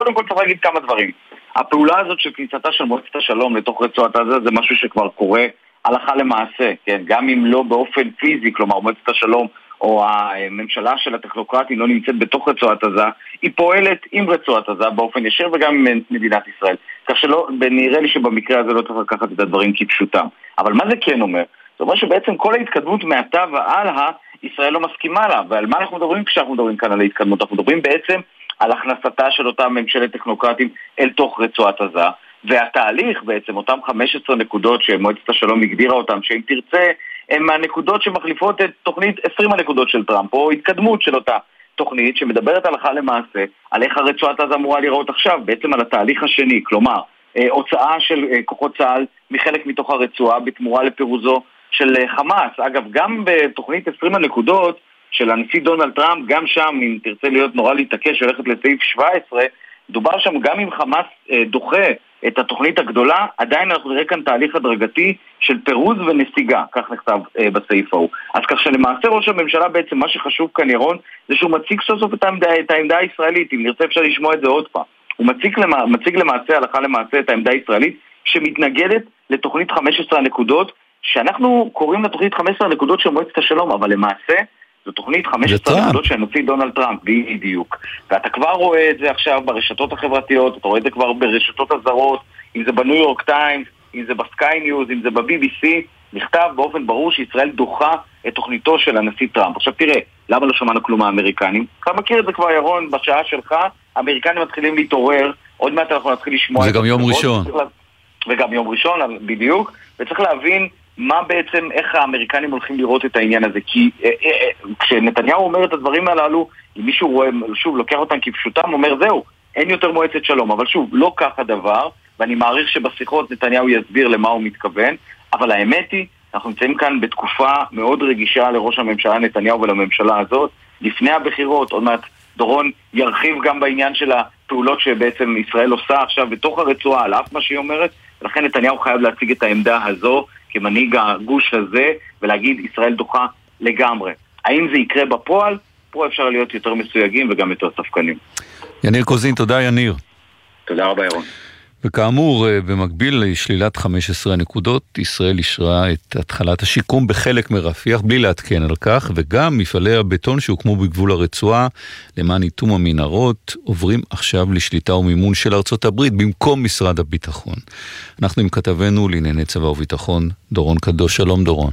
קודם כל צריך להגיד כמה דברים. הפעולה הזאת של כניסתה של מועצת השלום לתוך רצועת עזה זה משהו שכבר קורה הלכה למעשה, כן? גם אם לא באופן פיזי, כלומר מועצת השלום או הממשלה של הטכנוקרטים לא נמצאת בתוך רצועת עזה, היא פועלת עם רצועת עזה באופן ישיר וגם עם מדינת ישראל. כך שלא, נראה לי שבמקרה הזה לא צריך לקחת את הדברים כפשוטם. אבל מה זה כן אומר? זאת אומרת שבעצם כל ההתקדמות מעתה והלאה, ישראל לא מסכימה לה. ועל מה אנחנו מדברים כשאנחנו מדברים כאן על ההתקדמות? אנחנו מדברים בעצם על הכנסתה של אותם ממשלת טכנוקרטים אל תוך רצועת עזה, והתהליך בעצם, אותם 15 נקודות שמועצת השלום הגדירה אותם, שאם תרצה, הם מהנקודות שמחליפות את תוכנית 20 הנקודות של טראמפ, או התקדמות של אותה תוכנית שמדברת הלכה למעשה על איך הרצועת עזה אמורה לראות עכשיו, בעצם על התהליך השני, כלומר, הוצאה של כוחות צה"ל מחלק מתוך הרצועה בתמורה לפירוזו של חמאס. אגב, גם בתוכנית 20 הנקודות של הנשיא דונלד טראמפ, גם שם, אם תרצה להיות נורא להתעקש, הולכת לסעיף 17, דובר שם גם אם חמאס דוחה את התוכנית הגדולה, עדיין אנחנו נראה כאן תהליך הדרגתי של פירוז ונסיגה, כך נכתב בסעיף ההוא. אז כך שלמעשה ראש הממשלה בעצם מה שחשוב כאן ירון, זה שהוא מציג סוף סוף את העמדה הישראלית, אם נרצה אפשר לשמוע את זה עוד פעם. הוא מציג למעשה, הלכה למעשה, את העמדה הישראלית שמתנגדת לתוכנית 15 הנקודות, שאנחנו קוראים לתוכנית 15 הנקודות של מועצת השלום, אבל למעשה זו תוכנית 15 הנקודות של הנשיא דונלד טראמפ, בדיוק. ואתה כבר רואה את זה עכשיו ברשתות החברתיות, אתה רואה את זה כבר ברשתות הזרות, אם זה בניו יורק טיימס, אם זה בסקיי ניוז, אם זה ב-BBC, נכתב באופן ברור שישראל דוחה את תוכניתו של הנשיא טראמפ. עכשיו תראה, למה לא שמענו כלום מהאמריקנים? אתה מכיר את זה כבר ירון, בשעה שלך, האמריקנים מתחילים להתעורר, עוד מעט אנחנו נתחיל לשמוע זה גם יום ראשון. וגם יום ראשון, בדיוק, וצריך להבין מה בעצם, איך האמריקנים הולכים לראות את העניין הזה, כי כשנתניהו אומר את הדברים הללו, אם מישהו רואה, שוב, לוקח אותם כפשוטם, אומר זהו, אין יותר מועצת שלום, אבל שוב, לא כך הדבר, ואני מעריך שבשיחות נתניהו יסביר למה הוא מתכוון, אבל האמת היא, אנחנו נמצאים כאן בתקופה מאוד רגישה לראש הממשלה נתניהו ולממשלה הזאת, לפני הבחירות, עוד מעט דורון ירחיב גם בעניין של הפעולות שבעצם ישראל עושה עכשיו בתוך הרצועה, על אף מה שהיא אומרת, ולכן נתניהו חייב להציג את העמדה הזו כמנהיג הגוש הזה, ולהגיד ישראל דוחה לגמרי. האם זה יקרה בפועל? פה אפשר להיות יותר מסויגים וגם יותר ספקנים. יניר קוזין, תודה יניר. תודה רבה ירון. וכאמור, במקביל לשלילת 15 הנקודות, ישראל אישרה את התחלת השיקום בחלק מרפיח, בלי להתקן על כך, וגם מפעלי הבטון שהוקמו בגבול הרצועה, למען איתום המנהרות, עוברים עכשיו לשליטה ומימון של ארצות הברית, במקום משרד הביטחון. אנחנו עם כתבנו לענייני צבא וביטחון, דורון קדוש. שלום דורון.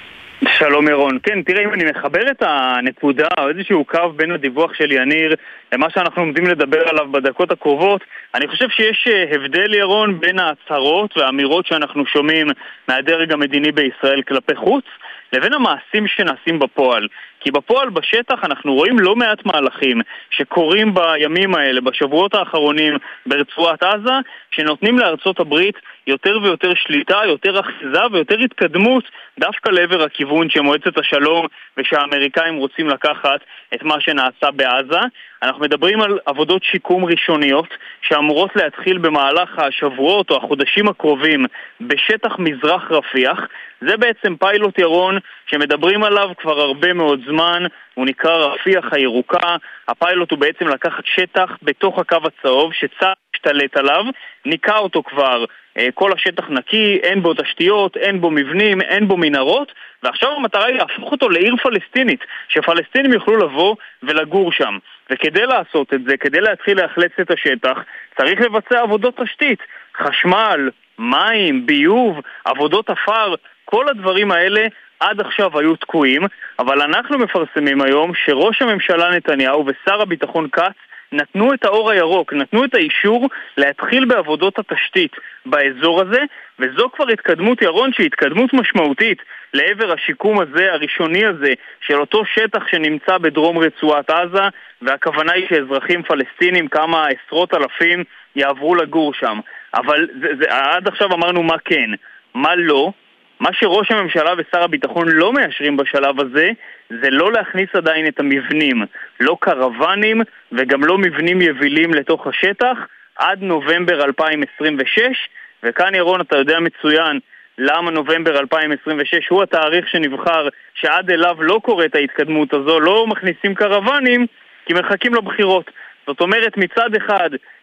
שלום ירון. כן, תראה, אם אני מחבר את הנקודה או איזשהו קו בין הדיווח של יניר למה שאנחנו עומדים לדבר עליו בדקות הקרובות, אני חושב שיש הבדל ירון בין ההצהרות והאמירות שאנחנו שומעים מהדרג המדיני בישראל כלפי חוץ לבין המעשים שנעשים בפועל. כי בפועל בשטח אנחנו רואים לא מעט מהלכים שקורים בימים האלה, בשבועות האחרונים ברצועת עזה, שנותנים לארצות הברית יותר ויותר שליטה, יותר אחיזה ויותר התקדמות דווקא לעבר הכיוון שמועצת השלום ושהאמריקאים רוצים לקחת את מה שנעשה בעזה. אנחנו מדברים על עבודות שיקום ראשוניות שאמורות להתחיל במהלך השבועות או החודשים הקרובים בשטח מזרח רפיח. זה בעצם פיילוט ירון שמדברים עליו כבר הרבה מאוד זמן, הוא נקרא רפיח הירוקה. הפיילוט הוא בעצם לקחת שטח בתוך הקו הצהוב שצה"ל משתלט עליו, ניקה אותו כבר, כל השטח נקי, אין בו תשתיות, אין בו מבנים, אין בו מנהרות, ועכשיו המטרה היא להפוך אותו לעיר פלסטינית, שפלסטינים יוכלו לבוא ולגור שם. וכדי לעשות את זה, כדי להתחיל להחלץ את השטח, צריך לבצע עבודות תשתית, חשמל, מים, ביוב, עבודות אפר, כל הדברים האלה עד עכשיו היו תקועים, אבל אנחנו מפרסמים היום שראש הממשלה נתניהו ושר הביטחון כץ נתנו את האור הירוק, נתנו את האישור להתחיל בעבודות התשתית באזור הזה, וזו כבר התקדמות ירון שהיא התקדמות משמעותית לעבר השיקום הזה, הראשוני הזה, של אותו שטח שנמצא בדרום רצועת עזה, והכוונה היא שאזרחים פלסטינים, כמה עשרות אלפים, יעברו לגור שם. אבל עד עכשיו אמרנו מה כן, מה לא. מה שראש הממשלה ושר הביטחון לא מאשרים בשלב הזה, זה לא להכניס עדיין את המבנים, לא קרוונים וגם לא מבנים יבילים לתוך השטח, עד נובמבר 2026, וכאן ירון אתה יודע מצוין למה נובמבר 2026 הוא התאריך שנבחר, שעד אליו לא קורה את ההתקדמות הזו, לא מכניסים קרוונים, כי מחכים לבחירות. זאת אומרת מצד אחד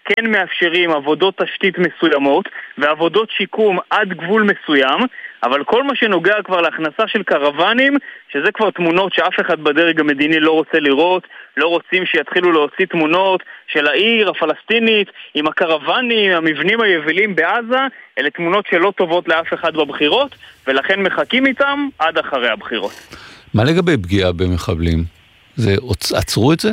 כן מאפשרים עבודות תשתית מסוימות ועבודות שיקום עד גבול מסוים, אבל כל מה שנוגע כבר להכנסה של קרוונים, שזה כבר תמונות שאף אחד בדרג המדיני לא רוצה לראות, לא רוצים שיתחילו להוציא תמונות של העיר הפלסטינית עם הקרוונים, המבנים היבילים בעזה, אלה תמונות שלא טובות לאף אחד בבחירות, ולכן מחכים איתם עד אחרי הבחירות. מה לגבי פגיעה במחבלים? עצרו את זה?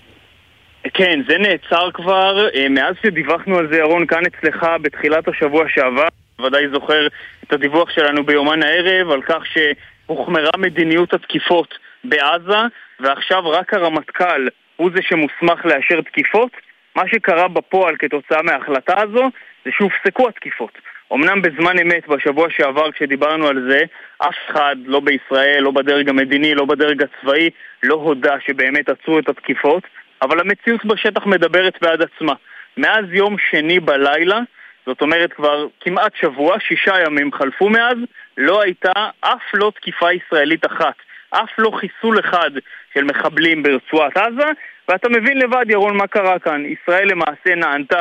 כן, זה נעצר כבר, מאז שדיווחנו על זה ירון כאן אצלך בתחילת השבוע שעבר, ודאי זוכר את הדיווח שלנו ביומן הערב על כך שהוחמרה מדיניות התקיפות בעזה, ועכשיו רק הרמטכ"ל הוא זה שמוסמך לאשר תקיפות. מה שקרה בפועל כתוצאה מההחלטה הזו זה שהופסקו התקיפות. אמנם בזמן אמת בשבוע שעבר כשדיברנו על זה, אף אחד, לא בישראל, לא בדרג המדיני, לא בדרג הצבאי, לא הודע שבאמת עצרו את התקיפות, אבל המציאות בשטח מדברת בעד עצמה. מאז יום שני בלילה, זאת אומרת כבר כמעט שבוע, 6 ימים חלפו מאז, לא הייתה אף לא תקיפה ישראלית אחת, אף לא חיסול אחד של מחבלים ברצועת עזה, ואתה מבין לבד ירון מה קרה כאן. ישראל למעשה נענתה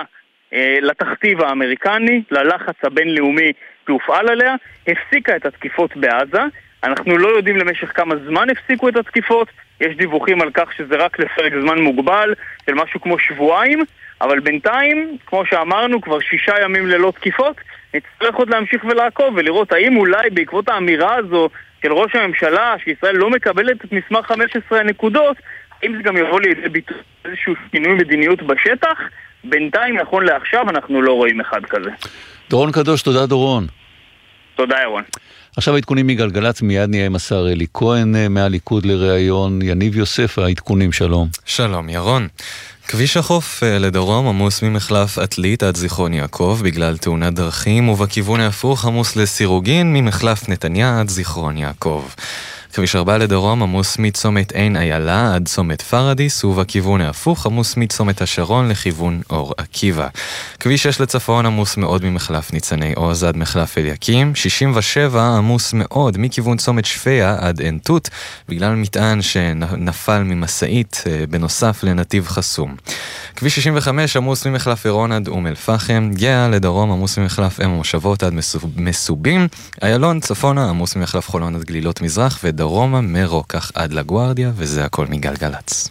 לתכתיב האמריקני, ללחץ הבינלאומי שהופעל עליה, הפסיקה את התקיפות בעזה. אנחנו לא יודעים למשך כמה זמן הפסיקו את התקיפות, יש דיווחים על כך שזה רק לפרק זמן מוגבל של משהו כמו שבועיים, אבל בינתיים, כמו שאמרנו, כבר 6 ימים ללא תקיפות. נצטרך עוד להמשיך ולעקוב ולראות האם אולי בעקבות האמירה הזו של ראש הממשלה שישראל לא מקבלת את מסמך 15 הנקודות, האם זה גם יבוא לידי ביטוי איזשהו שינוי מדיניות בשטח. בינתיים נכון לעכשיו אנחנו לא רואים אחד כזה. דורון קדוש, תודה דורון. תודה ירון. עכשיו העדכונים מגלגלץ, מיד נהיה עם השר אלי כהן מהליכוד לראיון. יניב יוסף, העדכונים, שלום. שלום ירון. כביש החוף לדרום עמוס ממחלף עתלית עד זיכרון יעקב בגלל תאונת דרכים, ובכיוון ההפוך עמוס לסירוגין ממחלף נתניה עד זיכרון יעקב. כביש 4 לדרום עמוס מצומת עין איילה עד צומת פרדיס, ובכיוון ההפוך עמוס מצומת השרון לכיוון אור עקיבא. כביש 6 לצפון עמוס מאוד ממחלף ניצני עוז עד מחלף אליקים. 67 עמוס מאוד מכיוון צומת שפיה עד עין תות בגלל מטען שנפל ממסעית בנוסף לנתיב חסום. כביש 65 עמוס ממחלף עירון עד אום אל פחם. גאה לדרום עמוס ממחלף אם המושבות עד מסובים. איילון צפונה עמוס ממחלף חולון עד גלילות מזרח, ודרומה מרוקח עד לגוארדיה, וזה הכל מגלגלץ.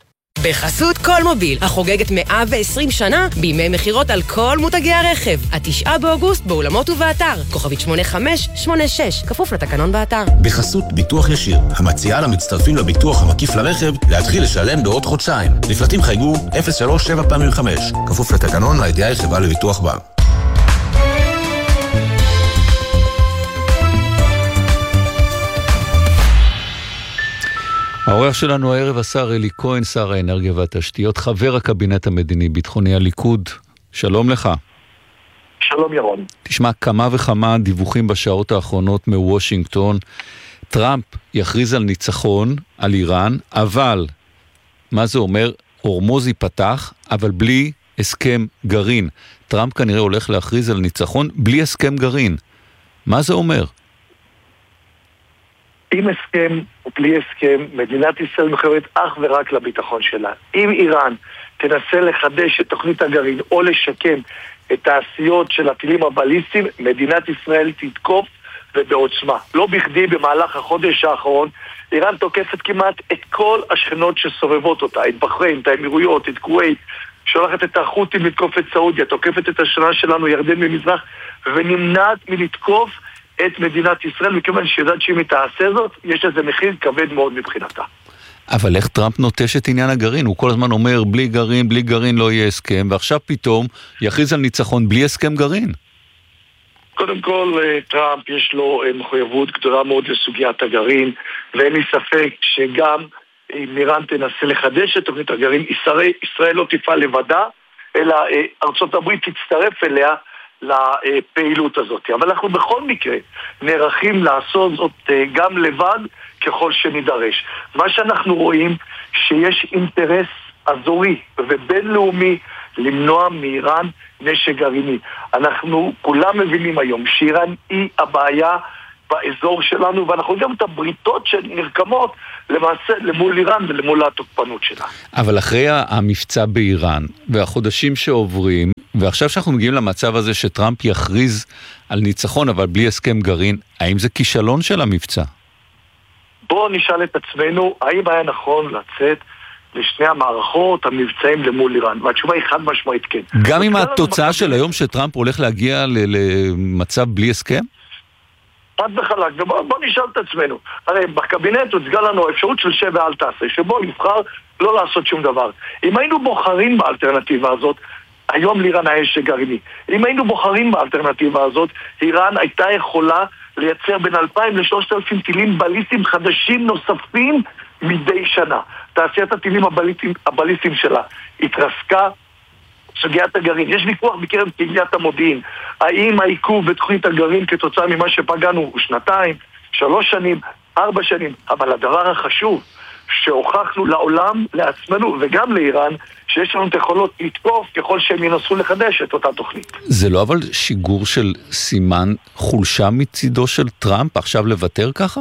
בחסות כל מוביל, החוגגת 120 שנה בימי מחירות על כל מותגי הרכב. 9 באוגוסט באולמות ובאתר. כוכבית 8586, כפוף לתקנון באתר. בחסות ביטוח ישיר, המציעה למצטרפים לביטוח המקיף לרכב להתחיל לשלם בעוד חודשיים. לפרטים חייגו 037 כפוף לתקנון, הידיעה היא חברה לביטוח בה. האורח שלנו הערב השר אלי כהן, שר האנרגיה והתשתיות, חבר הקבינט המדיני ביטחוני הליכוד. שלום לך. שלום ירון. תשמע, כמה וכמה דיווחים בשעות האחרונות מוושינגטון. טראמפ יכריז על ניצחון על איראן, אבל מה זה אומר? הורמוז ייפתח, אבל בלי הסכם גרעין. טראמפ כנראה הולך להכריז על ניצחון בלי הסכם גרעין. מה זה אומר? עם הסכם או בלי הסכם, מדינת ישראל מחויבת אך ורק לביטחון שלה. אם איראן תנסה לחדש את תוכנית הגרעין או לשקם את העשיות של הטילים הבליסטיים, מדינת ישראל תתקוף ובעוצמה. לא בכדי במהלך החודש האחרון איראן תוקפת כמעט את כל השכנות שסובבות אותה, את בחריין, את האמירויות, את כווית, שולחת את החות'ים לתקוף את סעודיה, תוקפת את השכנה שלנו ירדן ממזרח, ונמנעת מלתקוף את מדינת ישראל, מכיוון שיודעת שאם היא תעשה זאת, יש לזה מחיר כבד מאוד מבחינתה. אבל איך טראמפ נוטש את עניין הגרעין? הוא כל הזמן אומר, בלי גרעין לא יהיה הסכם, ועכשיו פתאום יכריז על ניצחון בלי הסכם גרעין. קודם כל, טראמפ יש לו מחויבות גדולה מאוד לסוגיית הגרעין, ואין לי ספק שגם אם איראן תנסה לחדש את תוכנית הגרעין, ישראל לא תפעל לבדה, אלא ארצות הברית תצטרף אליה לפעילות הזאת. אבל אנחנו בכל מקרה נערכים לעשות זאת גם לבד ככל שנידרש. מה שאנחנו רואים שיש אינטרס אזורי ובינלאומי למנוע מאיראן נשק גרעיני. אנחנו כולם מבינים היום שאיראן היא הבעיה באזור שלנו, ואנחנו גם את הבריתות שנרקמות למעשה למול איראן ולמול התוקפנות שלה. אבל אחרי המבצע באיראן והחודשים שעוברים, ועכשיו שאנחנו מגיעים למצב הזה שטראמפ יכריז על ניצחון אבל בלי הסכם גרעין, האם זה כישלון של המבצע? בואו נשאל את עצמנו, האם היה נכון לצאת לשני המערכות המבצעים למול איראן? והתשובה היא חד משמעית כן. גם עם התוצאה של היום שטראמפ הולך להגיע למצב בלי הסכם? חד וחלק, ובואו נשאל את עצמנו. הרי בקבינט הוצגה לנו האפשרות של שב ואל תעשה, שבו נבחר לא לעשות שום דבר. אם היינו בוחרים באלטרנטיבה הזאת, היום לאיראן היה נשק גרעיני. אם היינו בוחרים באלטרנטיבה הזאת, איראן הייתה יכולה לייצר בין 2,000 ל-3,000 טילים בליסטיים חדשים נוספים מדי שנה. תעשיית הטילים הבליסטיים שלה התרסקה. סוגיית הגרעין, יש ויכוח בקרב קהילת המודיעין, האם העיכוב בתוכנית הגרעין כתוצאה ממה שפגענו הוא 2, 3 שנים, 4 שנים, אבל הדבר החשוב שהוכחנו לעולם, לעצמנו וגם לאיראן, שיש לנו את יכולות לתקוף ככל שהם ינסו לחדש את אותה תוכנית. זה לא אבל שיגור של סימן חולשה מצידו של טראמפ עכשיו לוותר ככה?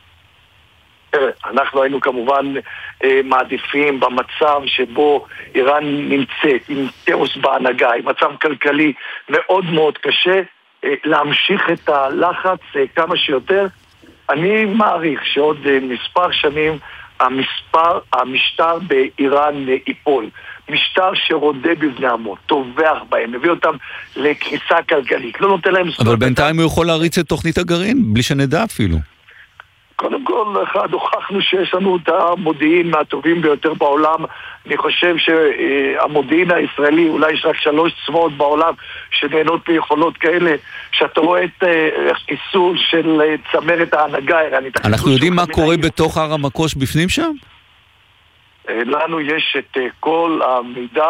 אנחנו היינו כמובן מעדיפים במצב שבו איראן נמצאת עם כאוס בהנהגה, עם מצב כלכלי מאוד מאוד קשה, להמשיך את הלחץ כמה שיותר. אני מעריך שעוד מספר שנים המשטר באיראן ייפול. משטר שרודה בבני עמו, טובח בהם, מביא אותם לקריסה כלכלית, לא נותן להם... אבל בינתיים הוא יכול להריץ את תוכנית הגרעין, בלי שנדע אפילו. קודם כל, הוכחנו שיש לנו את המודיעין מהטובים ביותר בעולם. אני חושב שהמודיעין הישראלי, אולי יש רק 3 צבאות בעולם שנהנות ביכולות כאלה, שאתה רואה את חיסול של צמרת ההנהגה האיראנית. אנחנו יודעים מה קורה בתוך הר המקוש בפנים שם? לנו יש את כל המידע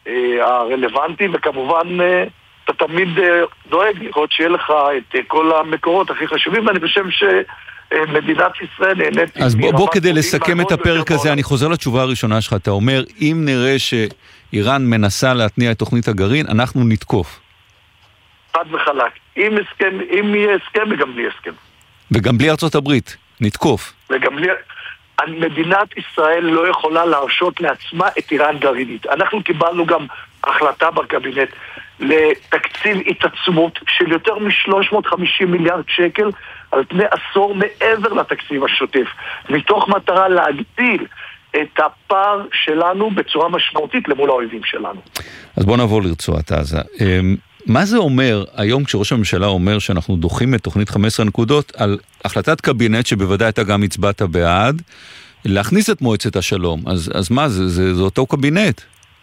הרלוונטי, וכמובן אתה תמיד דואג לראות שיהיה לך את כל המקורות הכי חשובים, ואני חושב מדינת ישראל נהנית... אז בוא כדי לסכם את הפרק הזה, אני חוזר לתשובה הראשונה שלך, אתה אומר, אם נראה שאיראן מנסה להתניע את תוכנית הגרעין, אנחנו נתקוף. חד וחלק. אם יהיה הסכם וגם בלי הסכם. וגם בלי ארצות הברית, נתקוף. וגם בלי... מדינת ישראל לא יכולה להרשות לעצמה את איראן גרעינית. אנחנו קיבלנו גם החלטה בקבינט לתקציב התעצמות של יותר מ-350 מיליארד שקל על פני עשור מעבר לתקציב השוטף, מתוך מטרה להגדיל את הפער שלנו בצורה משמעותית למול האויבים שלנו. אז בוא נעבור לרצועת עזה. מה זה אומר היום כשראש הממשלה אומר שאנחנו דוחים את תוכנית 15 נקודות על החלטת קבינט שבוודאי אתה גם הצבעת בעד, להכניס את מועצת השלום? אז מה זה אותו קבינט?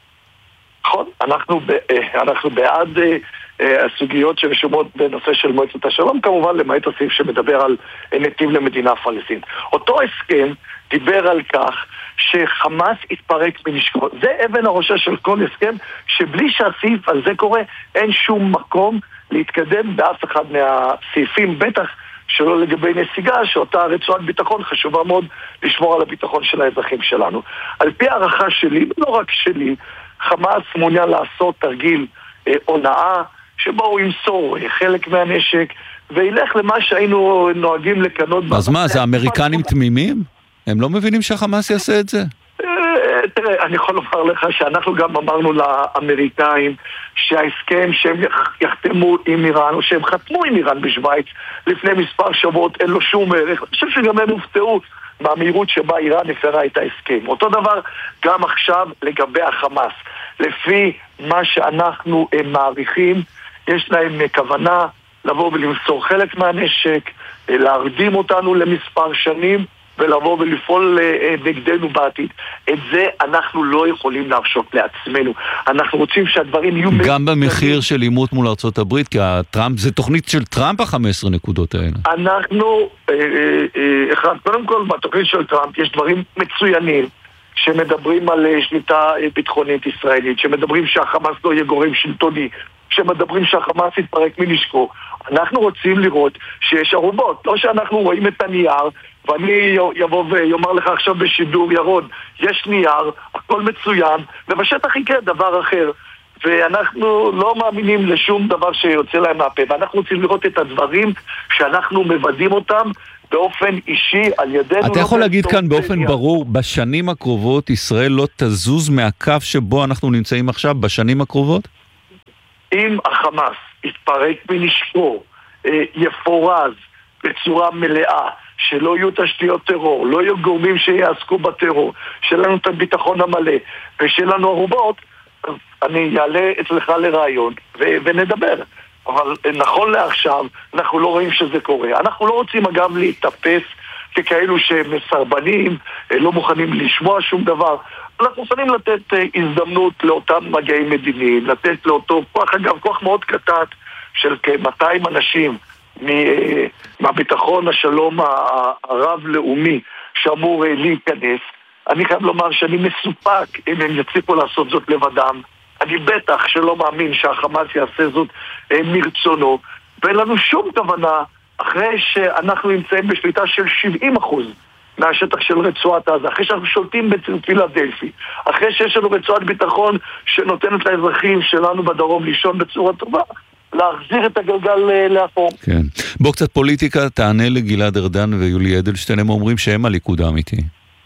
נכון, אנחנו בעד הסוגיות שרשומות בנושא של מועצת השלום, כמובן למעט הסעיף שמדבר על נתיב למדינה פלסטינית. אותו הסכם דיבר על כך שחמאס יתפרק מנשקו. זה אבן הראשה של כל הסכם, שבלי שהסעיף על זה קורה, אין שום מקום להתקדם באף אחד מהסעיפים, בטח שלא לגבי נסיגה, שאותה רצועת ביטחון חשובה מאוד לשמור על הביטחון של האזרחים שלנו. על פי הערכה שלי, לא רק שלי, חמאס מעוניין לעשות תרגיל הונאה, שבו הוא ימסור חלק מהנשק, וילך למה שהיינו נוהגים לקנות... אז מה, זה האמריקנים תמימים? הם לא מבינים שהחמאס יעשה את זה? תראה, אני יכול לומר לך שאנחנו גם אמרנו לאמריקאים שההסכם שהם יחתמו עם איראן, או שהם חתמו עם איראן בשוויץ לפני מספר שבועות, אין לו שום ערך. אני חושב שגם הם הופתעו מהמהירות שבה איראן הפרה את ההסכם. אותו דבר גם עכשיו לגבי החמאס. לפי מה שאנחנו מעריכים, יש להם כוונה לבוא ולמסור חלק מהנשק, להרדים אותנו למספר שנים, ולבוא ולפעול נגדנו בעתיד. את זה אנחנו לא יכולים להרשות לעצמנו. אנחנו רוצים שהדברים יהיו... גם במחיר של עימות מול ארצות הברית, כי זה תוכנית של טראמפ ה-15 נקודות האלה. אנחנו, קודם כל, בתוכנית של טראמפ יש דברים מצוינים, שמדברים על שליטה ביטחונית ישראלית, שמדברים שהחמאס לא יהיה גורם שלטוני, שמדברים שהחמאס יתפרק מנשקו. אנחנו רוצים לראות שיש ערובות, לא שאנחנו רואים את הנייר, ואני יבוא ויאמר לך עכשיו בשידור, ירון, יש נייר, הכל מצוין, ובשטח יקרה דבר אחר. ואנחנו לא מאמינים לשום דבר שיוצא להם מהפה, ואנחנו רוצים לראות את הדברים שאנחנו מבדים אותם באופן אישי על ידינו. אתה יכול להגיד כאן באופן ברור, בשנים הקרובות ישראל לא תזוז מהקו שבו אנחנו נמצאים עכשיו, בשנים הקרובות? אם החמאס יתפרק מנשקו, יפורז בצורה מלאה, שלא יהיו תשתיות טרור, לא יהיו גורמים שיעסקו בטרור, שלנו את הביטחון המלא ושלנו ערובות, אז אני אעלה אצלך לרעיון ונדבר. אבל נכון לעכשיו אנחנו לא רואים שזה קורה. אנחנו לא רוצים אגב להתאפס ככאלו שמסרבנים, לא מוכנים לשמוע שום דבר. אנחנו מוכנים לתת הזדמנות לאותם מגעים מדיניים, לתת לאותו כוח, אגב כוח מאוד קטן של כ-200 אנשים מהביטחון השלום הרב-לאומי שאמור להיכנס. אני חייב לומר שאני מסופק אם הם יצליחו לעשות זאת לבדם. אני בטח שלא מאמין שהחמאס יעשה זאת מרצונו, ואין לנו שום כוונה, אחרי שאנחנו נמצאים בשליטה של 70% מהשטח של רצועת עזה, אחרי שאנחנו שולטים בפילדלפי, אחרי שיש לנו רצועת ביטחון שנותנת לאזרחים שלנו בדרום לישון בצורה טובה, להחזיר את הגלגל לאחור. כן. בוא קצת פוליטיקה, תענה לגלעד ארדן ויולי אדלשטיין, הם אומרים שהם הליכוד האמיתי.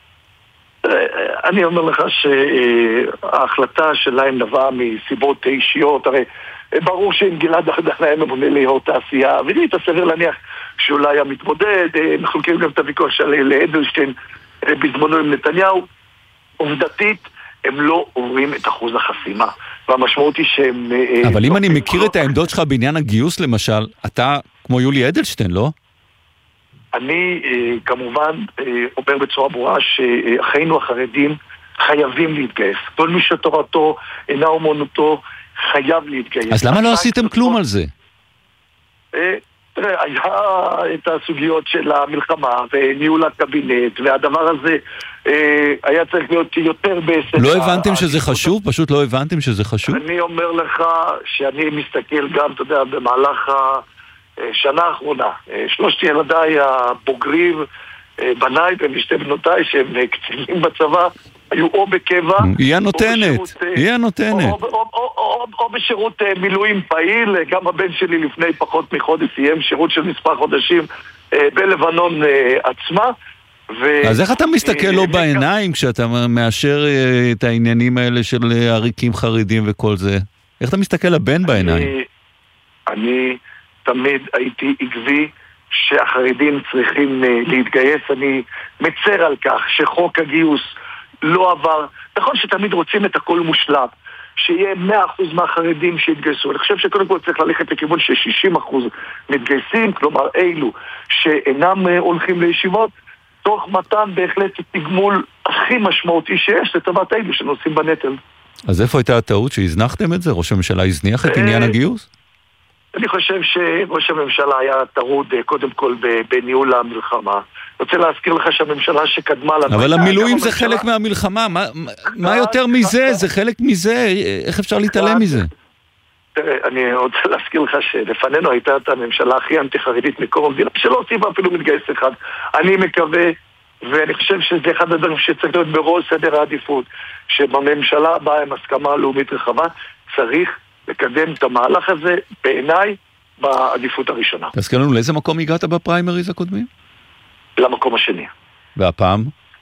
אני אומר לך שההחלטה שלהם נבעה מסיבות אישיות, הרי ברור שאם גלעד ארדן היה ממונה להיות תעשייה, ולי את הסביר להניח שאולי היה מתמודד, אנחנו מכירים גם את הוויכוח של אדלשטיין בזמנו עם נתניהו, עובדתית הם לא עוברים את אחוז החסימה, והמשמעות היא שהם... אבל אם אני מכיר את העמדות שלך בעניין הגיוס למשל, אתה כמו יולי אדלשטיין, לא? אני כמובן אומר בצורה ברורה שאחינו החרדים חייבים להתגייס. כל מי שתורתו אינה אומנותו חייב להתגייס. אז למה לא עשיתם כלום על זה? תראה, היה את הסוגיות של המלחמה וניהול הקבינט, והדבר הזה היה צריך להיות יותר בסדר. לא הבנתם שזה חשוב? פשוט לא הבנתם שזה חשוב? אני אומר לך שאני מסתכל גם, אתה יודע, במהלך שנה האחרונה, 3 ילדיי הבוגרים, בניי ושתי בנותיי שהם קצינים בצבא, היו או בקבע, היא הנותנת. או בשירות מילואים פעיל. גם הבן שלי לפני פחות מחודש סיים שירות של מספר חודשים בלבנון עצמה. אז איך אתה מסתכל לו בעיניים כשאתה מאשר את העניינים האלה של עריקים חרדים וכל זה? איך אתה מסתכל לבן בעיניים? אני תמיד הייתי עקבי שהחרדים צריכים להתגייס. אני מצר על כך שחוק הגיוס לא עבר. נכון שתמיד רוצים את הכל מושלם, שיהיה 100% מהחרדים שיתגייסו. אני חושב שקודם כל צריך ללכת לכיוון ש60% מתגייסים, כלומר אילו שאינם הולכים לישיבות, תוך מתן בהחלט תגמול הכי משמעותי שיש לטובת אילו שנושאים בנטל. אז איפה הייתה הטעות שהזנחתם את זה? ראש הממשלה הזניח את עניין הגיוס? אני חושב שראש הממשלה היה טרוד קודם כל בניהול המלחמה. אני רוצה להזכיר לך שהממשלה שקדמה לנו... אבל המילואים זה חלק מהמלחמה, מה יותר מזה? זה חלק מזה, איך אפשר להתעלם מזה? תראה, אני רוצה להזכיר לך שלפנינו הייתה את הממשלה הכי אנטי-חרדית מקום המדינה, שלא הוסיפה אפילו מתגייס אחד. אני מקווה, ואני חושב שזה אחד הדברים שצריך להיות בראש סדר העדיפות, שבממשלה הבאה עם הסכמה לאומית רחבה, צריך לקדם את המהלך הזה בעיניי בעדיפות הראשונה. תזכיר לנו, לאיזה מקום הגעת בפריימריז הקודמים? למקום השני. והפעם?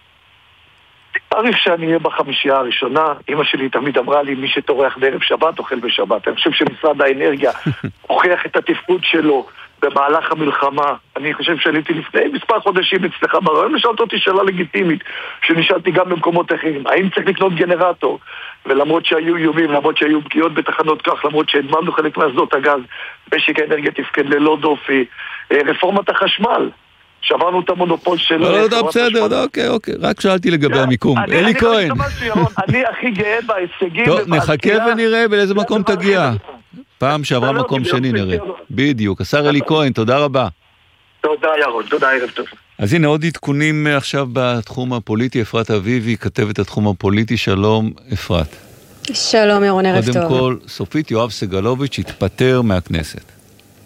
עריף שאני אהיה בחמישייה הראשונה. אמא שלי תמיד אמרה לי, מי שתורח בערב שבת אוכל בשבת. אני חושב שמשרד האנרגיה הוכיח את התפקוד שלו במהלך המלחמה. אני חושב שעליתי לפני מספר חודשים אצלך ברעיון, ושאלת אותי שאלה לגיטימית, שנשאלתי גם במקומות אחרים. האם צריך לקנות גנרטור? ולמרות שהיו איומים, למרות שהיו פגיעות בתחנות כך, למרות שהדממנו חלק מהשדות הגז, משק האנרגיה תפקד ללא דופי, רפורמת החשמל, שעברנו את המונופול של... לא, בסדר, אוקיי, רק שאלתי לגבי המיקום. אלי כהן. אני הכי גאה בהישגים. טוב, נחכה ונראה באיזה מקום תגיע. פעם שעברה מקום שני נראה. בדיוק. השר אלי כהן, תודה רבה. תודה ירון, תודה, ערב טוב. אז הנה עוד עדכונים עכשיו בתחום הפוליטי. אפרת אביבי, כתבת התחום הפוליטי. שלום, אפרת. שלום ירון, ערב טוב. קודם כל, סופית יואב סגלוביץ' התפטר מהכנסת.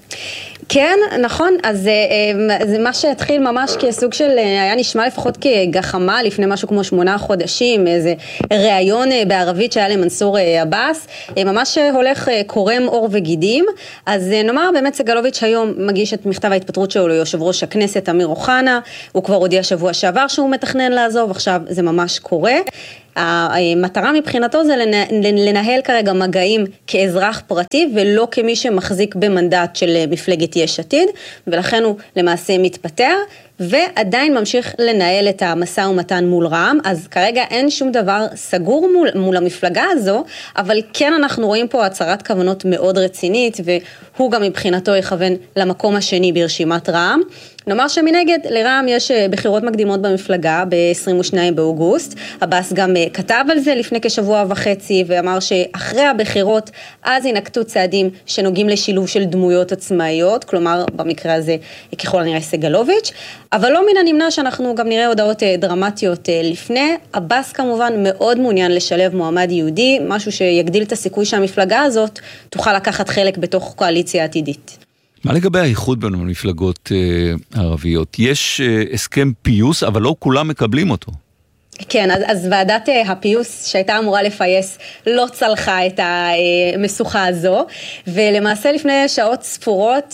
כן, נכון, אז זה מה שהתחיל ממש כסוג של, היה נשמע לפחות כגחמה לפני משהו כמו 8 חודשים, איזה ראיון בערבית שהיה למנסור עבאס, ממש הולך קורם אור וגידים, אז נאמר באמת סגלוביץ' היום מגיש את מכתב ההתפטרות שלו ליושב ראש הכנסת אמיר אוחנה, הוא כבר הודיע שבוע שעבר שהוא מתכנן לעזוב, עכשיו זה ממש קורה. המטרה מבחינתו זה לנהל כרגע מגעים כאזרח פרטי ולא כמי שמחזיק במנדט של מפלגת יש עתיד, ולכן הוא למעשה מתפטר ועדיין ממשיך לנהל את המשא ומתן מול רע"מ. אז כרגע אין שום דבר סגור מול המפלגה הזו, אבל כן אנחנו רואים פה הצהרת כוונות מאוד רצינית, והוא גם מבחינתו יכוון למקום השני ברשימת רע"מ. נאמר שמנגד לרע"מ יש בחירות מקדימות במפלגה ב-22 באוגוסט, עבאס גם כתב על זה לפני כשבוע וחצי ואמר שאחרי הבחירות אז ינקטו צעדים שנוגעים לשילוב של דמויות עצמאיות, כלומר במקרה הזה ככל הנראה סגלוביץ', אבל לא מן הנמנע שאנחנו גם נראה הודעות דרמטיות לפני. עבאס כמובן מאוד מעוניין לשלב מועמד יהודי, משהו שיגדיל את הסיכוי שהמפלגה הזאת תוכל לקחת חלק בתוך קואליציה עתידית. מה לגבי האיחוד בין המפלגות הערביות? יש הסכם פיוס, אבל לא כולם מקבלים אותו. כן, אז ועדת הפיוס שהייתה אמורה לפייס לא צלחה את המשוכה הזו, ולמעשה לפני שעות ספורות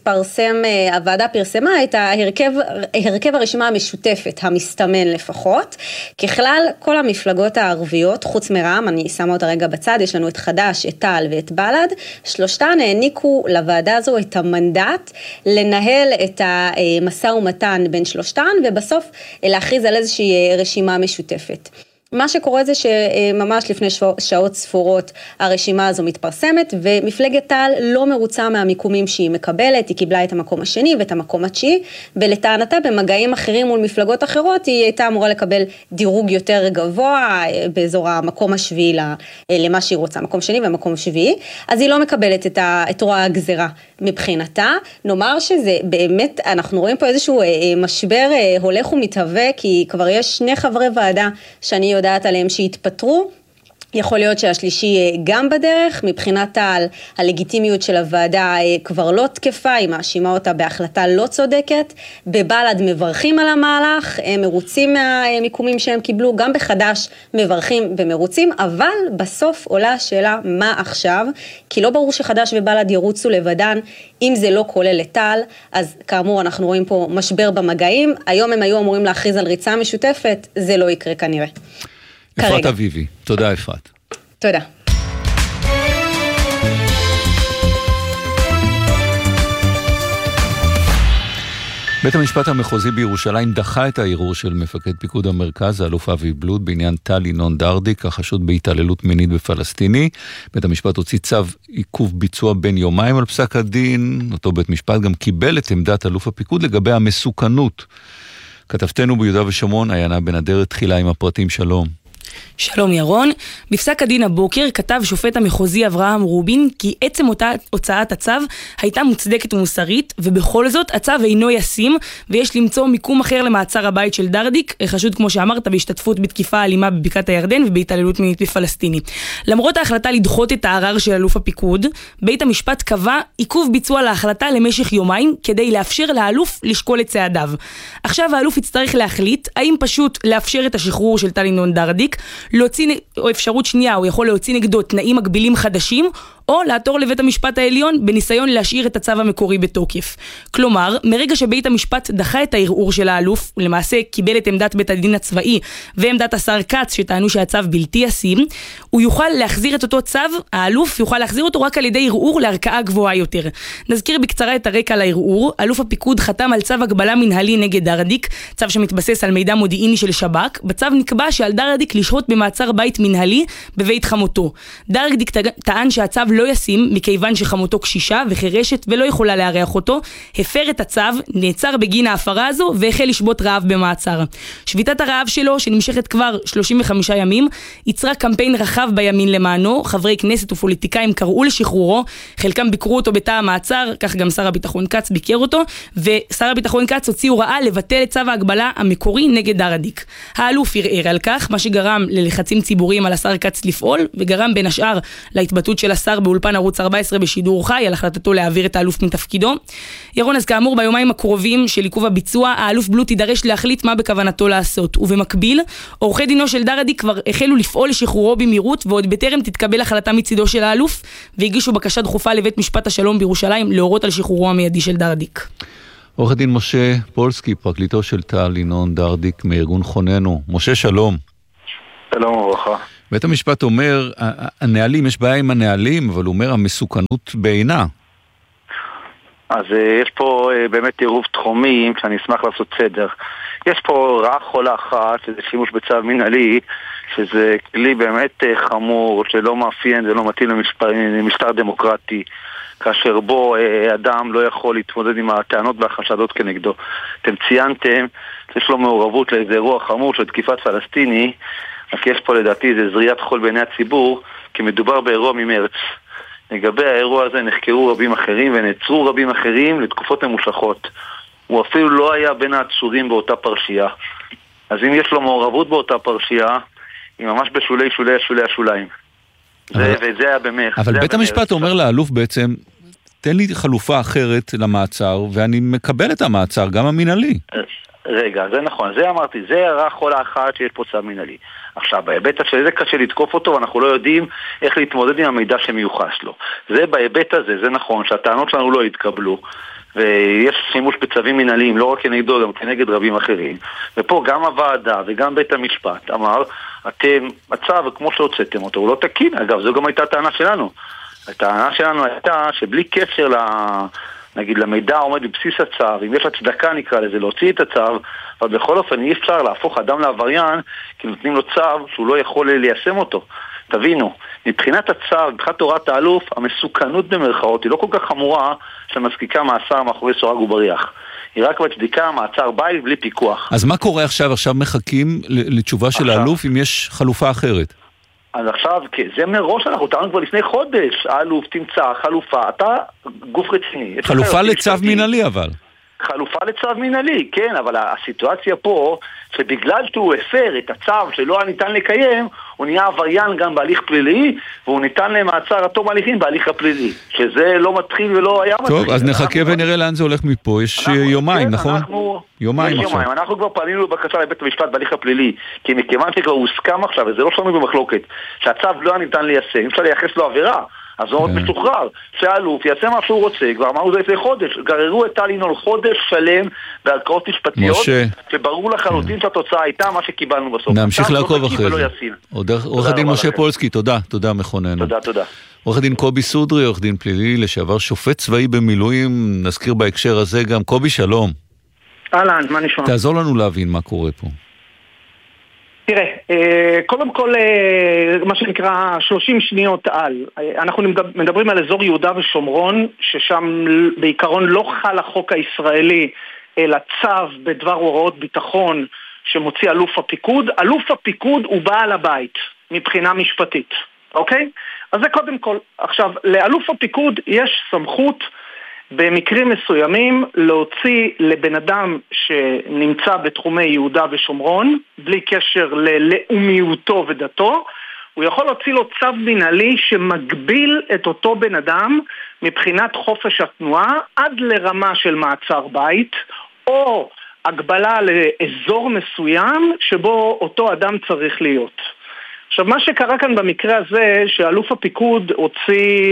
הוועדה פרסמה את הרכב הרשימה המשותפת, המסתמן לפחות. ככלל, כל המפלגות הערביות, חוץ מרע"מ, אני שמה אותה רגע בצד, יש לנו את חד"ש, את תע"ל ואת בל"ד, שלושתן העניקו לוועדה הזו את המנדט לנהל את המשא ומתן בין שלושתן, ובסוף להכריז על איזושהי רשימה משותפת. מה שקורה זה שממש לפני שעות ספורות הרשימה הזו מתפרסמת, ומפלגת תע"ל לא מרוצה מהמיקומים שהיא מקבלת, היא קיבלה את המקום השני ואת המקום התשיעי, ולטענתה במגעים אחרים מול מפלגות אחרות, היא הייתה אמורה לקבל דירוג יותר גבוה, באזור המקום השביעי למה שהיא רוצה, מקום שני ומקום שביעי, אז היא לא מקבלת את רוע הגזרה מבחינתה. נאמר שזה באמת, אנחנו רואים פה איזשהו משבר הולך ומתהווה, כי כבר יש 2 חברי ועדה שאני יודעת עליהם שהתפטרו, יכול להיות שהשלישי גם בדרך. מבחינת תע"ל, הלגיטימיות של הוועדה כבר לא תקפה, היא מאשימה אותה בהחלטה לא צודקת. בבל"ד מברכים על המהלך, הם מרוצים מהמיקומים שהם קיבלו, גם בחד"ש מברכים ומרוצים, אבל בסוף עולה השאלה מה עכשיו, כי לא ברור שחד"ש ובל"ד ירוצו לבדן, אם זה לא כולל את תע"ל. אז כאמור אנחנו רואים פה משבר במגעים, היום הם היו אמורים להכריז על ריצה משותפת, זה לא יקרה כנראה. אפרת אביבי, תודה אפרת. תודה. בית המשפט המחוזי בירושלים דחה את הערעור של מפקד פיקוד המרכז, האלוף אבי בלוט, בעניין טל ינון דרדיק, החשוד בהתעללות מינית בפלסטיני. בית המשפט הוציא צו עיכוב ביצוע בין יומיים על פסק הדין. אותו בית משפט גם קיבל את עמדת אלוף הפיקוד לגבי המסוכנות. כתבתנו ביהודה ושומרון, עיינה בן אדרת, תחילה עם הפרטים. שלום. שלום ירון, בפסק הדין הבוקר כתב שופט המחוזי אברהם רובין כי עצם אותה הוצאת הצו הייתה מוצדקת ומוסרית, ובכל זאת הצו אינו ישים ויש למצוא מיקום אחר למעצר הבית של דרדיק, חשוד כמו שאמרת בהשתתפות בתקיפה אלימה בבקעת הירדן ובהתעללות מינית בפלסטיני. למרות ההחלטה לדחות את הערר של אלוף הפיקוד, בית המשפט קבע עיכוב ביצוע להחלטה למשך יומיים כדי לאפשר לאלוף לשקול את צעדיו. עכשיו האלוף יצטרך להחליט האם פשוט לאפשר את השחרור של טל ינון דרדיק, או אפשרות שנייה, הוא יכול להוציא נגדו תנאים מגבילים חדשים, או לעתור לבית המשפט העליון בניסיון להשאיר את הצו המקורי בתוקף. כלומר, מרגע שבית המשפט דחה את הערעור של האלוף, ולמעשה קיבל את עמדת בית הדין הצבאי ועמדת השר כץ שטענו שהצו בלתי ישים, הוא יוכל להחזיר את אותו צו, האלוף יוכל להחזיר אותו רק על ידי ערעור לערכאה גבוהה יותר. נזכיר בקצרה את הרקע לערעור. אלוף הפיקוד חתם על צו הגבלה מנהלי נגד דרדיק, צו שמתבסס על מידע מודיעיני של שב"כ. בצו נקבע שעל דרדיק לשהות במעצר בית מנהלי בבית חמותו. דרדיק טען שהצו לא ישים מכיוון שחמותו קשישה וחרשת ולא יכולה לארח אותו, הפר את הצו, נעצר בגין ההפרה הזו והחל לשבות רעב במעצר. שביתת הרעב שלו, שנמשכת כבר 35 ימים, יצרה קמפיין רחב בימין למענו. חברי כנסת ופוליטיקאים קראו לשחרורו, חלקם ביקרו אותו בתא המעצר, כך גם שר הביטחון כץ ביקר אותו, ושר הביטחון כץ הוציא הוראה לבטל את צו ההגבלה המקורי נגד דרדיק. האלוף ערער על כך, מה שגרם ללחצים ציבוריים על השר כץ לפעול, וגרם בין השאר להתבטאות של השר באולפן ערוץ 14 בשידור חי על החלטתו להעביר את האלוף מתפקידו. ירון, אז כאמור ביומיים הקרובים של עיכוב הביצוע, האלוף בלוט יידרש להחליט מה בכוונתו לעשות, ובמקביל, עורכי דינו של דרדיק כבר החלו לפעול לשחרורו במהירות, ועוד בטרם תתקבל החלטה מצידו של האלוף, והגישו בקשה דחופה לבית משפט השלום בירושלים להורות על שחרורו המיידי של דרדיק. עורך הדין משה פולסקי, פרקליטו של טל ינון דרדיק מארגון חוננו. משה, שלום. שלום וברכה. בית המשפט אומר, הנהלים, יש בעיה עם הנהלים, אבל הוא אומר, המסוכנות בעינה. אז יש פה באמת עירוב תחומים, שאני אשמח לעשות סדר. יש פה רעה חולה אחת, שזה שימוש בצו מנהלי, שזה כלי באמת חמור, שלא מאפיין ולא מתאים למשטר דמוקרטי, כאשר בו אדם לא יכול להתמודד עם הטענות והחשדות כנגדו. אתם ציינתם, יש לו מעורבות לאיזה אירוע חמור של תקיפת פלסטיני, רק יש פה לדעתי זה זריית חול בעיני הציבור, כי מדובר באירוע ממרץ. לגבי האירוע הזה נחקרו רבים אחרים ונעצרו רבים אחרים לתקופות ממושכות. הוא אפילו לא היה בין העצורים באותה פרשייה. אז אם יש לו מעורבות באותה פרשייה, היא ממש בשולי השוליים. וזה היה במך. אבל בית המשפט אומר לאלוף בעצם, תן לי חלופה אחרת למעצר, ואני מקבל את המעצר, גם המנהלי. רגע, זה נכון, זה אמרתי, זה הרע חולה אחת שיש פה צו מנהלי. עכשיו, בהיבט הזה זה קשה לתקוף אותו, ואנחנו לא יודעים איך להתמודד עם המידע שמיוחס לו. זה בהיבט הזה, זה נכון, שהטענות שלנו לא יתקבלו, ויש שימוש בצווים מנהליים, לא רק כנגדו, גם כנגד רבים אחרים. ופה גם הוועדה וגם בית המשפט אמר, אתם, הצו, כמו שהוצאתם אותו, הוא לא תקין. אגב, זו גם הייתה הטענה שלנו. הטענה שלנו הייתה שבלי קשר נגיד למידע עומד בבסיס הצו, אם יש הצדקה נקרא לזה, להוציא את הצו, אבל בכל אופן אי אפשר להפוך אדם לעבריין, כי נותנים לו צו שהוא לא יכול ליישם אותו. תבינו, מבחינת הצו, מבחינת תורת האלוף, המסוכנות במרכאות היא לא כל כך חמורה שמזקיקה מאסר מאחורי סורג ובריח. היא רק מצדיקה מעצר בית בלי פיקוח. אז מה קורה עכשיו? עכשיו מחכים לתשובה של האלוף אם יש חלופה אחרת? אז עכשיו, זה מראש אנחנו טענו כבר לפני חודש, האלוף תמצא חלופה, אתה גוף רציני. חלופה לצו מנהלי אבל. חלופה לצו מנהלי, כן, אבל הסיטואציה פה, שבגלל שהוא הפר את הצו שלא ניתן לקיים, הוא נהיה עבריין גם בהליך פלילי, והוא ניתן למעצר עד תום ההליכים בהליך הפלילי, שזה לא מתחיל ולא היה מתחיל. טוב, אז נחכה ונראה לאן זה הולך מפה, יש יומיים, נכון? יומיים עכשיו. אנחנו כבר פנינו בבקשה לבית המשפט בהליך הפלילי, כי מכיוון שכבר הוסכם עכשיו, וזה לא שלנו במחלוקת, שהצו לא ניתן ליישם, אי אפשר לייחס לו עבירה. אז הוא עוד משוחרר, שהאלוף יעשה מה שהוא רוצה, כבר אמרו זה לפני חודש, גררו את טל ינון חודש שלם בערכאות משפטיות, שברור לחלוטין שהתוצאה הייתה מה שקיבלנו בסוף. נמשיך לעקוב אחרי זה. עורך הדין משה פולסקי, תודה מכוננו. תודה. עורך הדין קובי סודרי, עורך דין פלילי, לשעבר שופט צבאי במילואים, נזכיר בהקשר הזה גם. קובי, שלום. אהלן, מה נשמע? תעזור לנו להבין מה קורה פה. תראה, קודם כל, מה שנקרא 30 שניות על. אנחנו מדברים על אזור יהודה ושומרון, ששם בעיקרון לא חל החוק הישראלי, אלא צו בדבר הוראות ביטחון שמוציא אלוף הפיקוד. אלוף הפיקוד הוא בעל הבית, מבחינה משפטית, אוקיי? אז זה קודם כל. עכשיו, לאלוף הפיקוד יש סמכות במקרים מסוימים להוציא לבן אדם שנמצא בתחומי יהודה ושומרון, בלי קשר ללאומיותו ודתו, הוא יכול להוציא לו צו מנהלי שמגביל את אותו בן אדם מבחינת חופש התנועה עד לרמה של מעצר בית, או הגבלה לאזור מסוים שבו אותו אדם צריך להיות. עכשיו, מה שקרה כאן במקרה הזה, שאלוף הפיקוד הוציא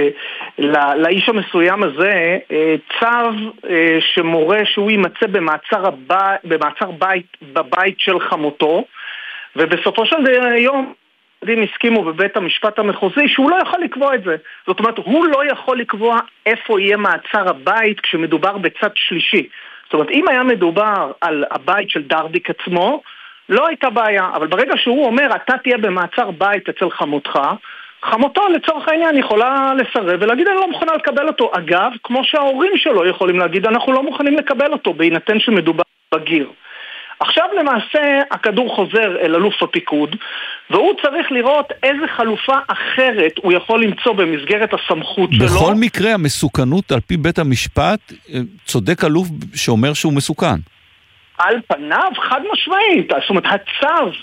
לאיש המסוים הזה צו שמורה שהוא יימצא במעצר בית בבית של חמותו, ובסופו של יום דין הסכימו בבית המשפט המחוזי שהוא לא יכול לקבוע את זה. זאת אומרת, הוא לא יכול לקבוע איפה יהיה מעצר הבית כשמדובר בצד שלישי. זאת אומרת, אם היה מדובר על הבית של דרדיק עצמו, לא הייתה בעיה, אבל ברגע שהוא אומר, אתה תהיה במעצר בית אצל חמותך, חמותו לצורך העניין יכולה לסרב ולהגיד, אני לא מוכנה לקבל אותו. אגב, כמו שההורים שלו יכולים להגיד, אנחנו לא מוכנים לקבל אותו, בהינתן שמדובר בגיר. עכשיו למעשה הכדור חוזר אל אלוף הפיקוד, והוא צריך לראות איזה חלופה אחרת הוא יכול למצוא במסגרת הסמכות שלו. בכל מקרה המסוכנות על פי בית המשפט, צודק אלוף שאומר שהוא מסוכן. על פניו חד משמעית, זאת אומרת הצו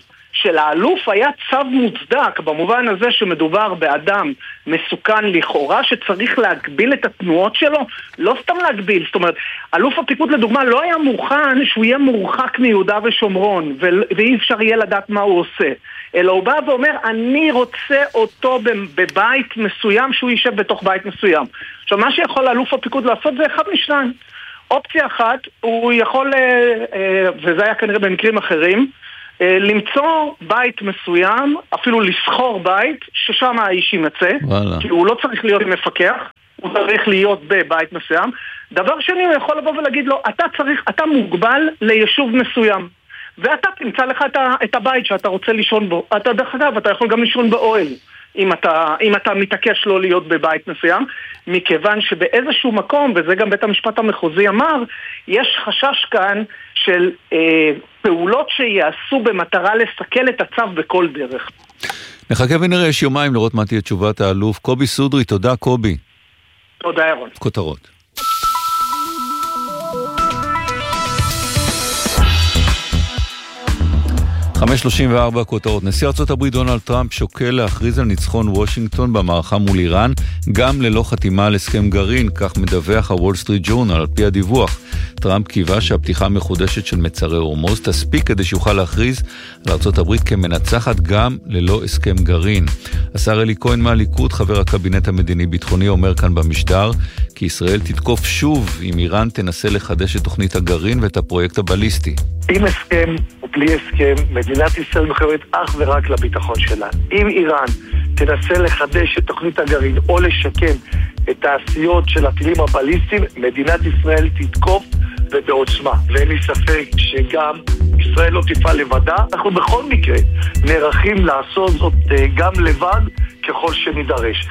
שלאלוף היה צו מוצדק, במובן הזה שמדובר באדם מסוכן לכאורה, שצריך להגביל את התנועות שלו, לא סתם להגביל, זאת אומרת, אלוף הפיקוד לדוגמה לא היה מוכן שהוא יהיה מורחק מיהודה ושומרון, ואי אפשר יהיה לדעת מה הוא עושה, אלא הוא בא ואומר, אני רוצה אותו בבית מסוים, שהוא יישב בתוך בית מסוים. עכשיו, מה שיכול אלוף הפיקוד לעשות זה אחד משניים. אופציה אחת, הוא יכול, וזה היה כנראה במקרים אחרים, למצוא בית מסוים, אפילו לסחור בית, ששם האיש ימצא, כי הוא לא צריך להיות מפקח, הוא צריך להיות בבית מסוים. דבר שני, הוא יכול לבוא ולהגיד לו, אתה מוגבל ליישוב מסוים, ואתה תמצא לך את הבית שאתה רוצה לישון בו. אתה דרך אגב, אתה יכול גם לישון באוהל, אם אתה מתעקש לא להיות בבית מסוים, מכיוון שבאיזשהו מקום, וזה גם בית המשפט המחוזי אמר, יש חשש כאן של פעולות שיעשו במטרה לסכל את הצו בכל דרך. נחכה ונראה, יש יומיים לראות מה תהיה תשובת האלוף. קובי סודרי, תודה קובי. תודה ירון. כותרות. 5:34 כותרות. נשיא ארצות הברית דונלד טראמפ שוקל להכריז על ניצחון וושינגטון במערכה מול איראן, גם ללא חתימה על הסכם גרעין, כך מדווח הוול סטריט ג'ורנל. על פי הדיווח, טראמפ קיווה שהפתיחה המחודשת של מצרי הורמוז תספיק כדי שיוכל להכריז על ארצות הברית כמנצחת גם ללא הסכם גרעין. השר אלי כהן מהליכוד, חבר הקבינט המדיני-ביטחוני, אומר כאן במשדר כי ישראל תתקוף שוב אם איראן תנסה לחדש את תוכנית הגרעין ואת הפרויקט הבליסטי. עם הסכם או בלי הסכם, מדינת ישראל מחויבת אך ורק לביטחון שלה. אם איראן תנסה לחדש את תוכנית הגרעין או לשקם את העשיות של הטילים הבליסטיים, מדינת ישראל תתקוף ובעוצמה. ואין לי ספק שגם ישראל לא תפעל לבדה. אנחנו בכל מקרה נערכים לעשות זאת גם לבד ככל שנידרש.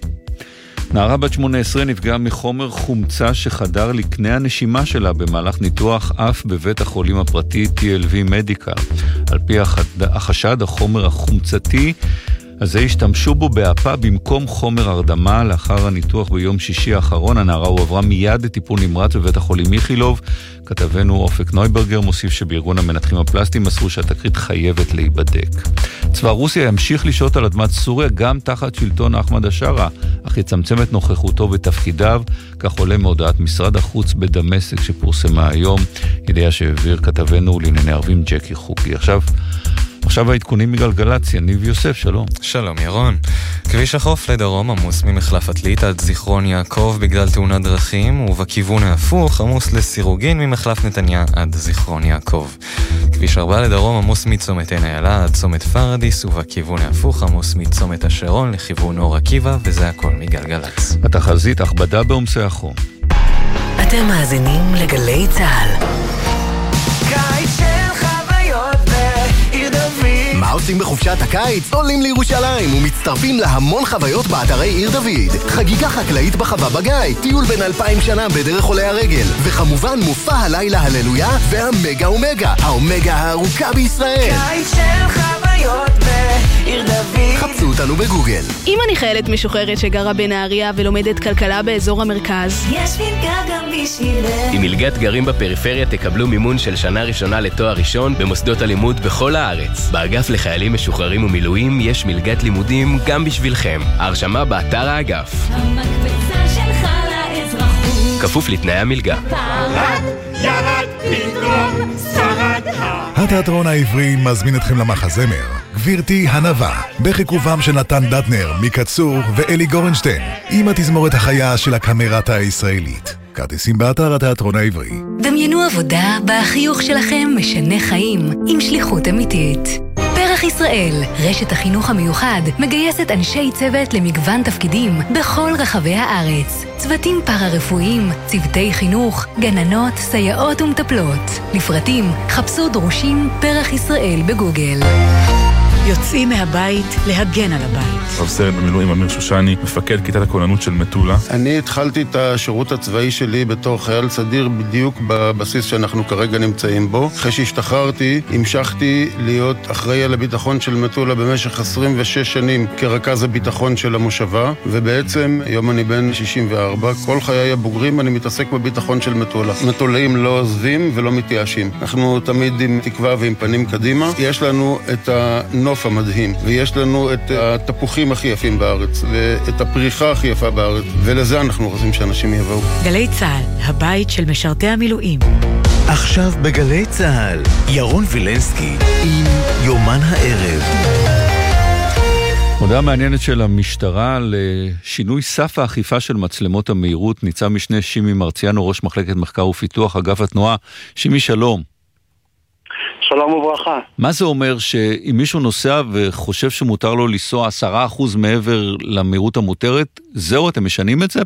נערה בת 18 נפגעה מחומר חומצה שחדר לקנה הנשימה שלה במהלך ניתוח אף בבית החולים הפרטי TLV מדיקל. על פי החשד, החומר החומצתי הזה השתמשו בו באפה במקום חומר הרדמה. לאחר הניתוח ביום שישי האחרון, הנערה הועברה מיד לטיפול נמרץ בבית החולים איכילוב. כתבנו אופק נויברגר מוסיף שבארגון המנתחים הפלסטיים מסרו שהתקרית חייבת להיבדק. צבא רוסיה ימשיך לשהות על אדמת סוריה גם תחת שלטון אחמד השרה, אך יצמצם את נוכחותו ותפקידיו, כך עולה מהודעת משרד החוץ בדמשק שפורסמה היום, ידיעה שהעביר כתבנו לענייני ערבים ג'קי חוקי. עכשיו העדכונים מגלגלציה. ניב יוסף, שלום. שלום ירון. כביש החוף לדרום עמוס ממחלף עתלית עד זיכרון יעקב בגלל תאונת דרכים, ובכיוון ההפוך עמוס לסירוגין ממחלף נתניה עד זיכרון יעקב. כביש 4 לדרום עמוס מצומת עין איילה עד צומת פרדיס, ובכיוון ההפוך עמוס מצומת השרון לכיוון אור עקיבא, וזה הכל מגלגלצ. התחזית הכבדה בעומסי החום. אתם מאזינים לגלי צהל. מה עושים בחופשת הקיץ? עולים לירושלים ומצטרפים להמון חוויות באתרי עיר דוד. חגיגה חקלאית בחווה בגיא, טיול בין 2000 שנה בדרך עולי הרגל, וכמובן מופע הלילה הללויה והמגה אומגה, האומגה הארוכה בישראל. קיץ של חוויות בעיר דוד. חפשו אותנו בגוגל. אם אני חיילת משוחררת שגרה בנהריה ולומדת כלכלה באזור המרכז, יש מלגה גם בשבילך. עם מלגת גרים בפריפריה תקבלו מימון של שנה ראשונה לתואר ראשון במוסדות הלימוד בכל הארץ. באגף לחיילים משוחררים ומילואים יש מלגת לימודים גם בשבילכם. ההרשמה באתר האגף. המקבצה שלך לאזרחות. כפוף לתנאי המלגה. פרד, ירד, פתאום, שרד. התיאטרון העברי מזמין אתכם למחזמר גבירתי הנבה, בחיכובם של נתן דטנר מקצור ואלי גורנשטיין, עם התזמורת החיה של הקמרטה הישראלית. כרטיסים באתר התיאטרון העברי. דמיינו עבודה בהחיוך שלכם משנה חיים, עם שליחות אמיתית. פרח ישראל, רשת החינוך המיוחד, מגייסת אנשי צוות למגוון תפקידים בכל רחבי הארץ. צוותים פארה-רפואיים, צוותי חינוך, גננות, סייעות ומטפלות. לפרטים, חפשו דרושים פרח ישראל בגוגל. יוצאים מהבית להגן על הבית. רב סרן במילואים אמיר שושני, מפקד כיתת הכוננות של מטולה. אני התחלתי את השירות הצבאי שלי בתור חייל סדיר בדיוק בבסיס שאנחנו כרגע נמצאים בו. אחרי שהשתחררתי, המשכתי להיות אחראי על הביטחון של מטולה במשך 26 שנים כרכז הביטחון של המושבה, ובעצם היום אני בן 64, כל חיי הבוגרים אני מתעסק בביטחון של מטולה. מטולאים לא עוזבים ולא מתייאשים. אנחנו תמיד עם תקווה ועם פנים קדימה. יש לנו את הנוף המדהים, ויש לנו את התפוחים הכי יפים בארץ, ואת הפריחה הכי יפה בארץ, ולזה אנחנו רוצים שאנשים יבואו. גלי צהל, הבית של משרתי המילואים. עכשיו בגלי צהל, ירון וילנסקי עם יומן הערב. הודעה מעניינת של המשטרה לשינוי סף האכיפה של מצלמות המהירות. ניצב משנה שימי מרציאנו, ראש מחלקת מחקר ופיתוח אגף התנועה. שימי, שלום. שלום וברכה. מה זה אומר שאם מישהו נוסע וחושב שמותר לו לנסוע 10% מעבר למהירות המותרת, זהו, אתם משנים את זה?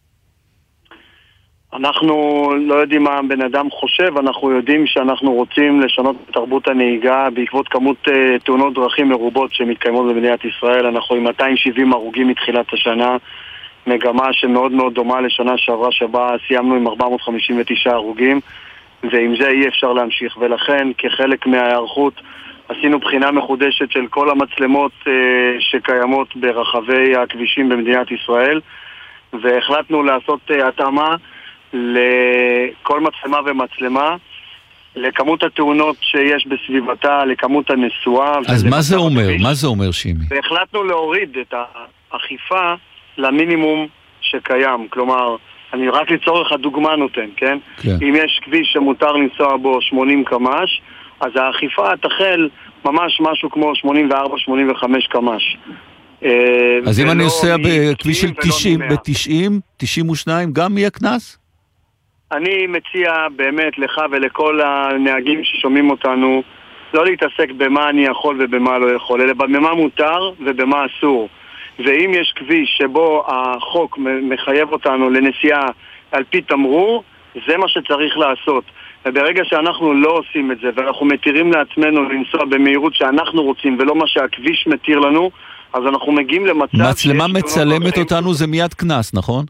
אנחנו לא יודעים מה בן אדם חושב, אנחנו יודעים שאנחנו רוצים לשנות את תרבות הנהיגה בעקבות כמות תאונות דרכים מרובות שמתקיימות במדינת ישראל. אנחנו עם 270 הרוגים מתחילת השנה, מגמה שמאוד מאוד דומה לשנה שעברה שבה סיימנו עם 459 הרוגים, ועם זה אי אפשר להמשיך. ולכן כחלק מההיערכות עשינו בחינה מחודשת של כל המצלמות שקיימות ברחבי הכבישים במדינת ישראל, והחלטנו לעשות התאמה לכל מצלמה ומצלמה, לכמות התאונות שיש בסביבתה, לכמות הנסועה. אז מה זה אומר? מה זה אומר, שימי? והחלטנו להוריד את האכיפה למינימום שקיים. כלומר, אני רק לצורך הדוגמה נותן, כן? אם יש כביש שמותר לנסוע בו 80 קמ"ש, אז האכיפה תחל ממש משהו כמו 84-85 קמ"ש. אז אם אני עושה בכביש של 90, ב-90, 92, גם יהיה קנס? אני מציע באמת לך ולכל הנהגים ששומעים אותנו לא להתעסק במה אני יכול ובמה לא יכול, אלא במה מותר ובמה אסור. ואם יש כביש שבו החוק מחייב אותנו לנסיעה על פי תמרור, זה מה שצריך לעשות. וברגע שאנחנו לא עושים את זה ואנחנו מתירים לעצמנו לנסוע במהירות שאנחנו רוצים ולא מה שהכביש מתיר לנו, אז אנחנו מגיעים למצב... מצלמה מצלמת אותנו זה מיד קנס, נכון?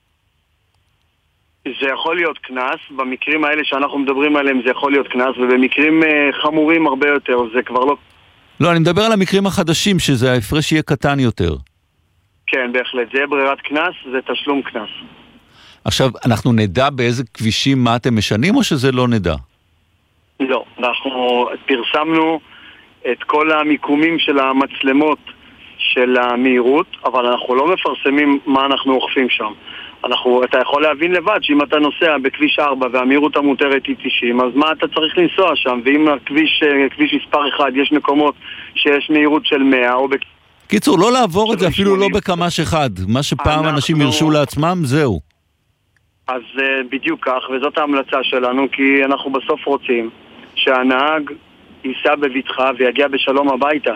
זה יכול להיות קנס, במקרים האלה שאנחנו מדברים עליהם זה יכול להיות קנס, ובמקרים חמורים הרבה יותר זה כבר לא... לא, אני מדבר על המקרים החדשים, שזה ההפרש יהיה קטן יותר. כן, בהחלט, זה ברירת קנס, זה תשלום קנס. עכשיו, אנחנו נדע באיזה כבישים מה אתם משנים, או שזה לא נדע? לא, אנחנו פרסמנו את כל המיקומים של המצלמות של המהירות, אבל אנחנו לא מפרסמים מה אנחנו אוכפים שם. אתה יכול להבין לבד שאם אתה נוסע בכביש 4 והמהירות המותרת היא 90, אז מה אתה צריך לנסוע שם? ואם כביש מספר 1 יש מקומות שיש מהירות של 100 או... קיצור, לא לעבור את זה אפילו לא בקמ"ש אחד. מה שפעם אנשים ירשו לעצמם, זהו. אז בדיוק כך, וזאת ההמלצה שלנו, כי אנחנו בסוף רוצים שהנהג ייסע בבטחה ויגיע בשלום הביתה.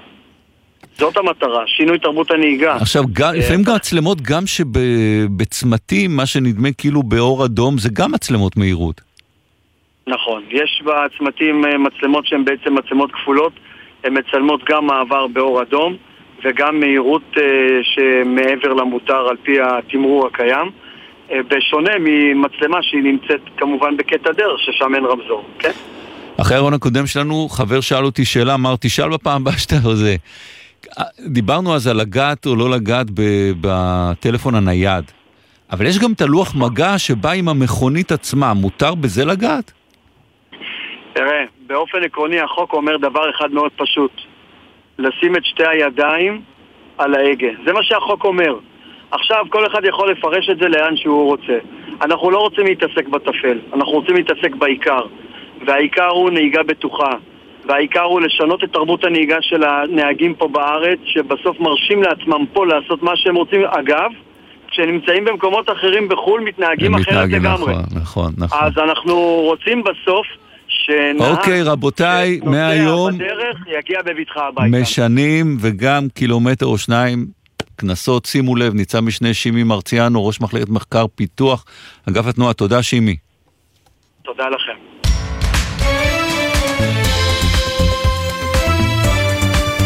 זאת המטרה, שינוי תרבות הנהיגה. עכשיו, לפעמים גם מצלמות, גם שבצמתים, מה שנדמה כאילו באור אדום, זה גם מצלמות מהירות. נכון, יש בצמתים מצלמות שהן בעצם מצלמות כפולות, הן מצלמות גם מעבר באור אדום, וגם מהירות שמעבר למותר על פי התמרור הקיים, בשונה ממצלמה שהיא נמצאת כמובן בקטע דרך, ששם אין רמזור, כן? אחרי הרעיון הקודם שלנו, חבר שאל אותי שאלה, אמרתי, שאל בפעם הבאה שאתה זה. דיברנו אז על לגעת או לא לגעת בטלפון הנייד, אבל יש גם את הלוח מגע שבא עם המכונית עצמה, מותר בזה לגעת? תראה, באופן עקרוני החוק אומר דבר אחד מאוד פשוט, לשים את שתי הידיים על ההגה, זה מה שהחוק אומר. עכשיו כל אחד יכול לפרש את זה לאן שהוא רוצה. אנחנו לא רוצים להתעסק בטפל, אנחנו רוצים להתעסק בעיקר, והעיקר הוא נהיגה בטוחה, והעיקר הוא לשנות את תרבות הנהיגה של הנהגים פה בארץ, שבסוף מרשים לעצמם פה לעשות מה שהם רוצים. אגב, כשנמצאים במקומות אחרים בחול מתנהגים אחרת לגמרי. נכון. אז אנחנו רוצים בסוף שנהג אוקיי, רבותיי, מהיום בדרך יגיע בבטחה הביתה. משנים וגם קילומטר או שניים כנסות. שימו לב, ניצב משנה שימי מרציאנו, ראש מחלקת מחקר פיתוח אגף התנועה. תודה שימי. תודה לכם.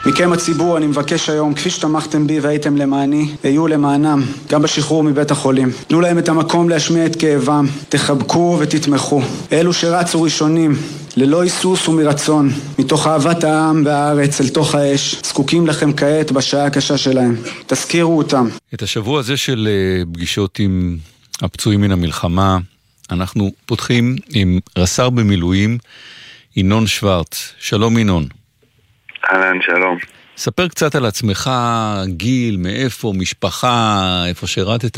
מכם הציבור אני מבקש היום, כפי שתמכתם בי והייתם למעני, היו למענם, גם בשחרור מבית החולים. תנו להם את המקום להשמיע את כאבם, תחבקו ותתמכו. אלו שרצו ראשונים, ללא היסוס ומרצון, מתוך אהבת העם והארץ אל תוך האש, זקוקים לכם כעת בשעה הקשה שלהם. תזכירו אותם. את השבוע הזה של פגישות עם הפצועים מן המלחמה, אנחנו פותחים עם רס"ר במילואים, ינון שוורץ. שלום ינון. אהלן, שלום. ספר קצת על עצמך, גיל, מאיפה, משפחה, איפה שירתת?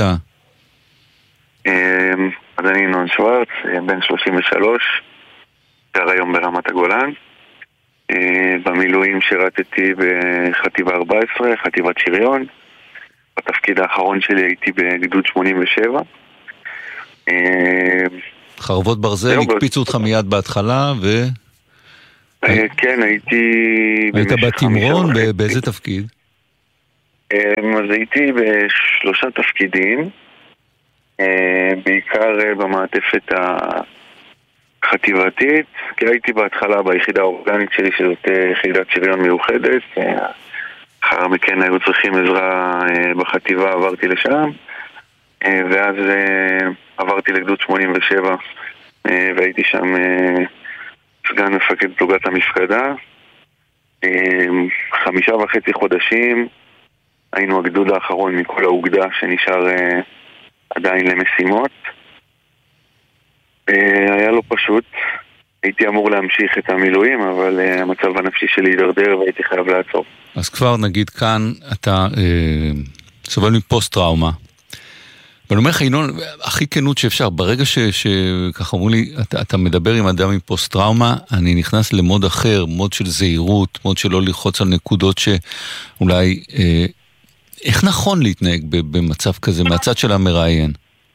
אז אני ינון שוורץ, בן 33, גר היום ברמת הגולן. במילואים שירתתי בחטיבה 14, חטיבת שריון. בתפקיד האחרון שלי הייתי בגדוד 87. חרבות ברזל, הקפיצו אותך מיד בהתחלה ו... כן, הייתי... היית בתמרון? באיזה תפקיד? אז הייתי בשלושה תפקידים, בעיקר במעטפת החטיבתית, כי הייתי בהתחלה ביחידה האורגנית שלי, שזאת יחידת שריון מיוחדת. אחר מכן היו צריכים עזרה בחטיבה, עברתי לשם, ואז עברתי לגדוד 87, והייתי שם סגן מפקד פלוגת המפקדה. 5.5 חודשים היינו הגדוד האחרון מכל האוגדה שנשאר עדיין למשימות. היה לא פשוט, הייתי אמור להמשיך את המילואים, אבל המצב הנפשי שלי הידרדר והייתי חייב לעצור. אז כבר נגיד כאן אתה סובל מפוסט טראומה. ואני אומר לך, ינון, הכי כנות שאפשר, ברגע שככה אמרו לי, אתה מדבר עם אדם עם פוסט-טראומה, אני נכנס למוד אחר, מוד של זהירות, מוד של לא ללחוץ על נקודות שאולי, איך נכון להתנהג במצב כזה, מהצד של המראיין?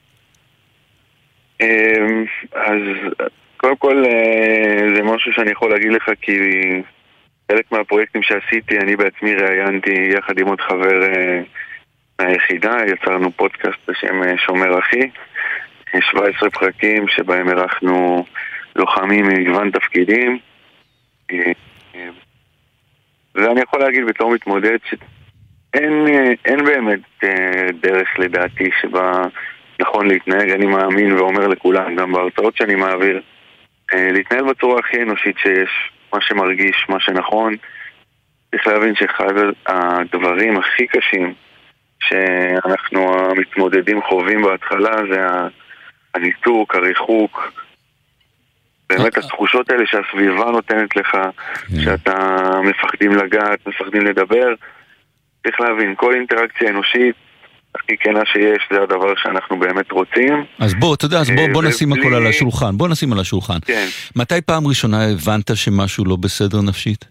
אז קודם כל, זה משהו שאני יכול להגיד לך, כי חלק מהפרויקטים שעשיתי, אני בעצמי ראיינתי יחד עם עוד חבר מהיחידה, יצרנו פודקאסט בשם שומר אחי, 17 פרקים שבהם ערכנו לוחמים ממגוון תפקידים, ואני יכול להגיד בתור מתמודד שאין באמת דרך לדעתי שבה נכון להתנהג. אני מאמין ואומר לכולם, גם בהרצאות שאני מעביר, להתנהל בצורה הכי אנושית שיש, מה שמרגיש, מה שנכון. צריך להבין שאחד הדברים הכי קשים שאנחנו המתמודדים חווים בהתחלה זה הניתוק, הריחוק, באמת התחושות האלה שהסביבה נותנת לך, שאתה מפחדים לגעת, מפחדים לדבר. צריך להבין, כל אינטראקציה אנושית הכי כנה שיש, זה הדבר שאנחנו באמת רוצים. אז בוא, אתה יודע, אז בוא נשים הכל על השולחן, בוא נשים על השולחן. כן. מתי פעם ראשונה הבנת שמשהו לא בסדר נפשית?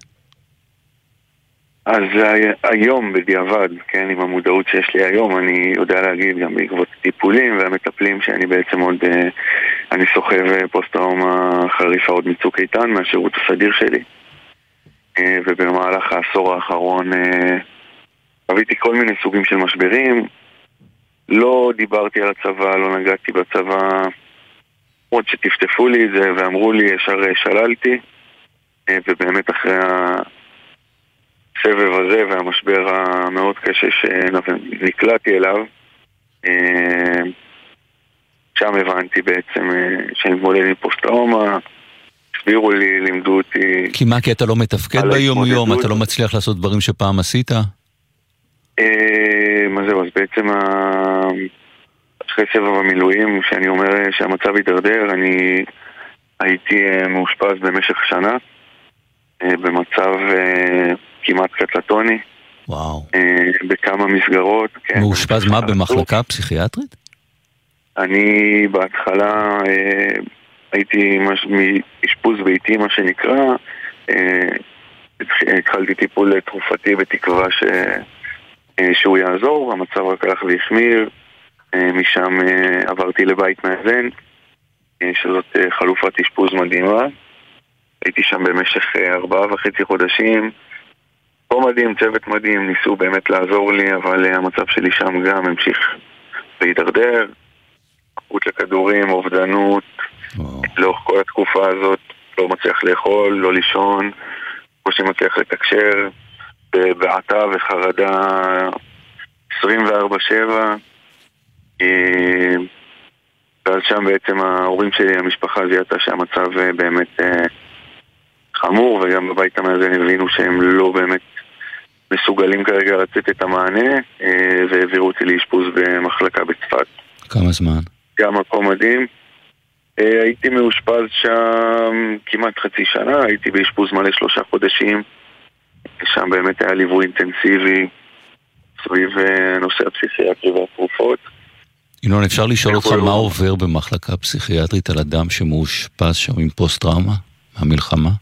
אז היום בדיעבד, כן, עם המודעות שיש לי היום, אני יודע להגיד גם בעקבות טיפולים והמטפלים שאני בעצם עוד, אני סוחב פוסט-טראומה חריפה עוד מצוק איתן מהשירות הסדיר שלי. ובמהלך העשור האחרון חוויתי כל מיני סוגים של משברים. לא דיברתי על הצבא, לא נגעתי בצבא, עוד שטפטפו לי את זה ואמרו לי, ישר שללתי, ובאמת אחרי הסבב הזה והמשבר המאוד קשה שנקלעתי אליו, שם הבנתי בעצם שאני מתמודד עם פוסט-טראומה, הסבירו לי, לימדו אותי. כי מה, כי אתה לא מתפקד ביום יום, אתה לא מצליח לעשות דברים שפעם עשית? מה זהו, אז בעצם אחרי סבב המילואים, שאני אומר שהמצב הידרדר, אני הייתי מאושפז במשך שנה, במצב כמעט קטטוני. וואו. בכמה מסגרות. כן, מאושפז מה, במחלקה פסיכיאטרית? אני בהתחלה הייתי מאשפוז ביתי, מה שנקרא, התחלתי טיפול תרופתי בתקווה שהוא יעזור, המצב רק הלך והחמיר, משם עברתי לבית מאזן, שזאת חלופת אשפוז מדהימה. הייתי שם במשך 4.5 חודשים, פה מדהים, צוות מדהים, ניסו באמת לעזור לי, אבל המצב שלי שם גם המשיך להידרדר, עקות לכדורים, אובדנות, לאורך כל התקופה הזאת, לא מצליח לאכול, לא לישון, כמו שמצליח לתקשר, בבעתה וחרדה 24/7, ועל שם בעצם ההורים שלי, המשפחה זיהתה שהמצב באמת חמור, וגם בבית המאזן הבינו שהם לא באמת מסוגלים כרגע לצאת את המענה, והעבירו אותי לאשפוז במחלקה בצפת. כמה זמן? גם מקום מדהים. הייתי מאושפז שם כמעט חצי שנה, הייתי באשפוז מלא 3 חודשים, שם באמת היה ליווי אינטנסיבי סביב נושא הפסיכיאטרי והתרופות. ינון, אפשר לשאול אותך מה עובר במחלקה פסיכיאטרית על אדם שמאושפז שם עם פוסט-טראומה מהמלחמה?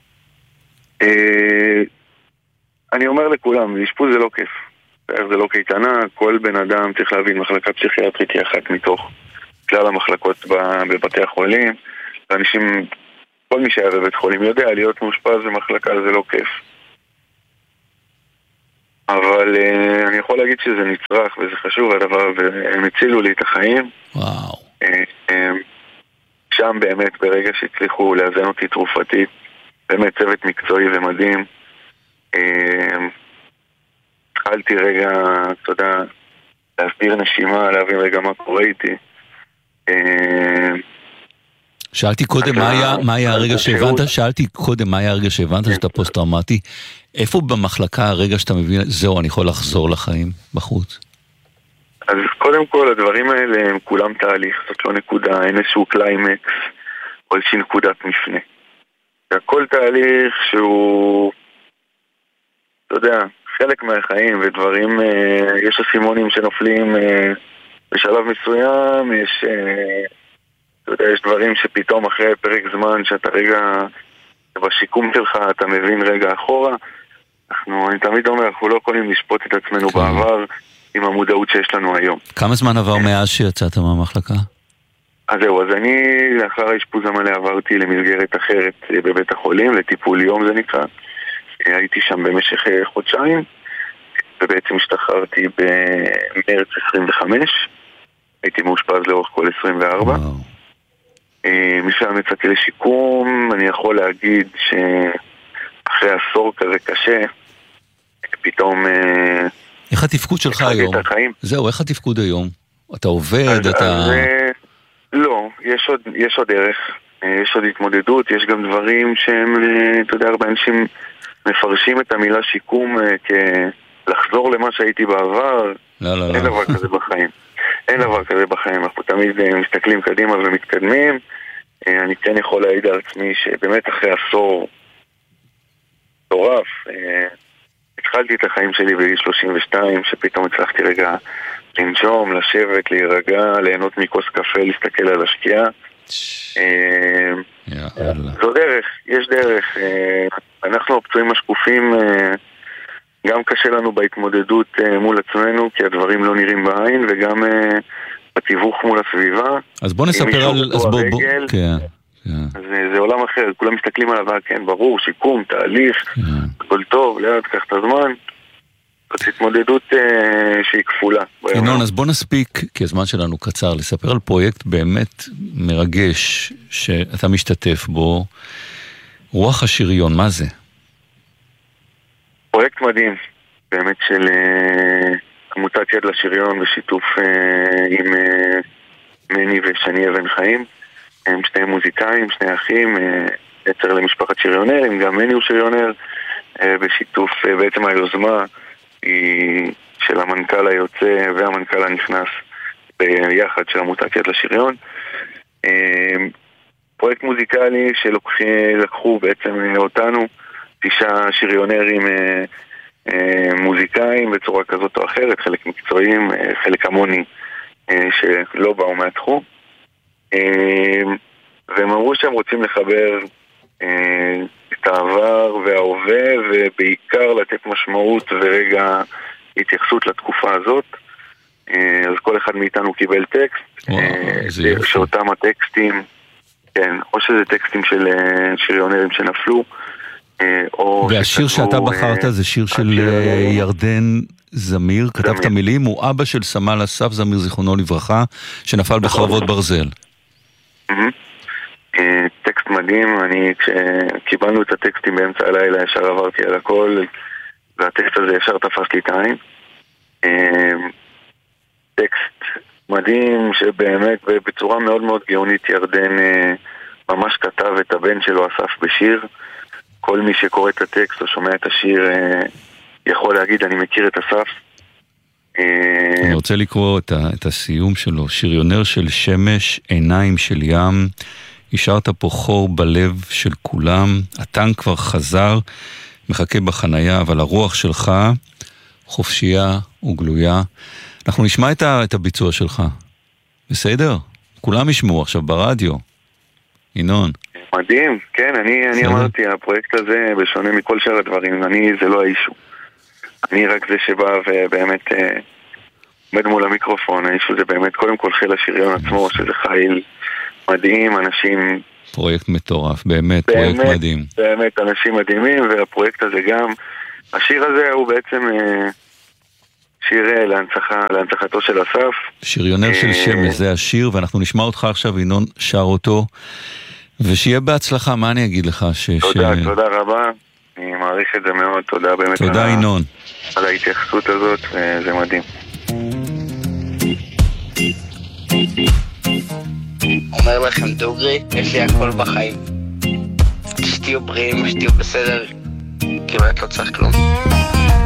אני אומר לכולם, אשפוז זה לא כיף, זה לא קייטנה, כל בן אדם צריך להבין, מחלקה פסיכיאטרית היא אחת מתוך כלל המחלקות בבתי החולים, ואנשים, כל מי שהיה בבית חולים יודע, להיות מאושפז במחלקה זה לא כיף. אבל אני יכול להגיד שזה נצרך וזה חשוב הדבר, והם הצילו לי את החיים. וואו. שם באמת ברגע שהצליחו לאזן אותי תרופתית, באמת צוות מקצועי ומדהים. התחלתי רגע, אתה יודע, להסביר נשימה, להבין רגע מה קורה איתי. שאלתי קודם מה היה הרגע שהבנת, שאתה פוסט-טראומטי. איפה במחלקה הרגע שאתה מבין, זהו, אני יכול לחזור לחיים בחוץ? אז קודם כל, הדברים האלה הם כולם תהליך, זאת לא נקודה, אין איזשהו קליימקס או איזושהי נקודת מפנה. הכל תהליך שהוא, אתה יודע, חלק מהחיים ודברים, יש הסימונים שנופלים בשלב מסוים, יש, אתה יודע, יש דברים שפתאום אחרי פרק זמן שאתה רגע בשיקום שלך, אתה מבין רגע אחורה. אני תמיד אומר, אנחנו לא יכולים לשפוט את עצמנו בעבר עם המודעות שיש לנו היום. כמה זמן עבר מאז שיצאת מהמחלקה? אז זהו, אז אני לאחר האשפוז המלא עברתי למסגרת אחרת בבית החולים, לטיפול יום זה נקרא. הייתי שם במשך חודשיים, ובעצם השתחררתי במרץ 25. הייתי מאושפז לאורך כל 24. משם יצאתי לשיקום, אני יכול להגיד שאחרי עשור כזה קשה, פתאום... איך התפקוד שלך היום? זהו, איך התפקוד היום? אתה עובד, אתה... לא, יש עוד דרך, יש עוד התמודדות, יש גם דברים שהם, אתה יודע, הרבה אנשים מפרשים את המילה שיקום כלחזור למה שהייתי בעבר. לא. אין דבר כזה בחיים. אין דבר כזה בחיים, אנחנו תמיד מסתכלים קדימה ומתקדמים. אני כן יכול להעיד על עצמי שבאמת אחרי עשור טורף, התחלתי את החיים שלי בגיל 32, שפתאום הצלחתי רגע לנשום, לשבת, להירגע, ליהנות מכוס קפה, להסתכל על השקיעה. זו דרך, יש דרך. אנחנו הפצועים השקופים, גם קשה לנו בהתמודדות מול עצמנו, כי הדברים לא נראים בעין, וגם בתיווך מול הסביבה. אז בוא נספר על... אז זה עולם אחר, כולם מסתכלים עליו, כן, ברור, שיקום, תהליך, הכל טוב, לאט, קח את הזמן. זאת התמודדות שהיא כפולה. ינון, אז בוא נספיק, כי הזמן שלנו קצר, לספר על פרויקט באמת מרגש שאתה משתתף בו, רוח השריון, מה זה? פרויקט מדהים, באמת של עמותת יד לשריון בשיתוף עם מני ושני אבן חיים. הם שני מוזיקאים, שני אחים, יצר למשפחת שריונרים, גם מני הוא שריונר, בשיתוף, בעצם היוזמה היא של המנכ"ל היוצא והמנכ"ל הנכנס ביחד של עמותת יד לשריון. פרויקט מוזיקלי שלקחו בעצם אותנו, 9 שריונרים מוזיקאים בצורה כזאת או אחרת, חלק מקצועיים, חלק המוני שלא באו מהתחום. והם אמרו שהם רוצים לחבר את העבר וההווה, ובעיקר לתת משמעות ורגע התייחסות לתקופה הזאת. אז כל אחד מאיתנו קיבל טקסט, שאותם הטקסטים, כן, או שזה טקסטים של שריונרים שנפלו, והשיר שאתה בחרת זה שיר של ירדן זמיר, כתב את המילים, הוא אבא של סמל אסף זמיר זיכרונו לברכה, שנפל בחרבות ברזל. טקסט מדהים, כשקיבלנו את הטקסטים באמצע הלילה, ישר עברתי על הכל, והטקסט הזה ישר תפס לי את העין. טקסט מדהים שבאמת בצורה מאוד מאוד גאונית ירדן ממש כתב את הבן שלו אסף בשיר. כל מי שקורא את הטקסט או שומע את השיר יכול להגיד אני מכיר את אסף. אני רוצה לקרוא את הסיום שלו. שריונר של שמש, עיניים של ים, השארת פה חור בלב של כולם, הטנק כבר חזר, מחכה בחנייה, אבל הרוח שלך חופשייה וגלויה. אנחנו נשמע את הביצוע שלך. בסדר? כולם ישמעו עכשיו ברדיו. ינון. מדהים, כן, אני אמרתי, הפרויקט הזה, בשונה מכל שאר הדברים, זה לא האישו. אני רק זה שבא ובאמת עומד מול המיקרופון. האישו זה באמת קודם כל חיל השריון עצמו, שזה חיל מדהים, אנשים... פרויקט מטורף, באמת פרויקט מדהים. באמת, אנשים מדהימים, והפרויקט הזה גם... השיר הזה הוא בעצם שיר להנצחתו של אסף. שריונר של שמש, זה השיר, ואנחנו נשמע אותך עכשיו, ינון שר אותו, ושיהיה בהצלחה, מה אני אגיד לך? תודה רבה, אני מעריך את זה מאוד, תודה באמת. תודה ינון. על ההתייחסות הזאת, זה מדהים. אומר לכם דוגרי, יש לי הכל בחיים. שתהיו בריאים, שתהיו בסדר, כמעט לא צריך כלום.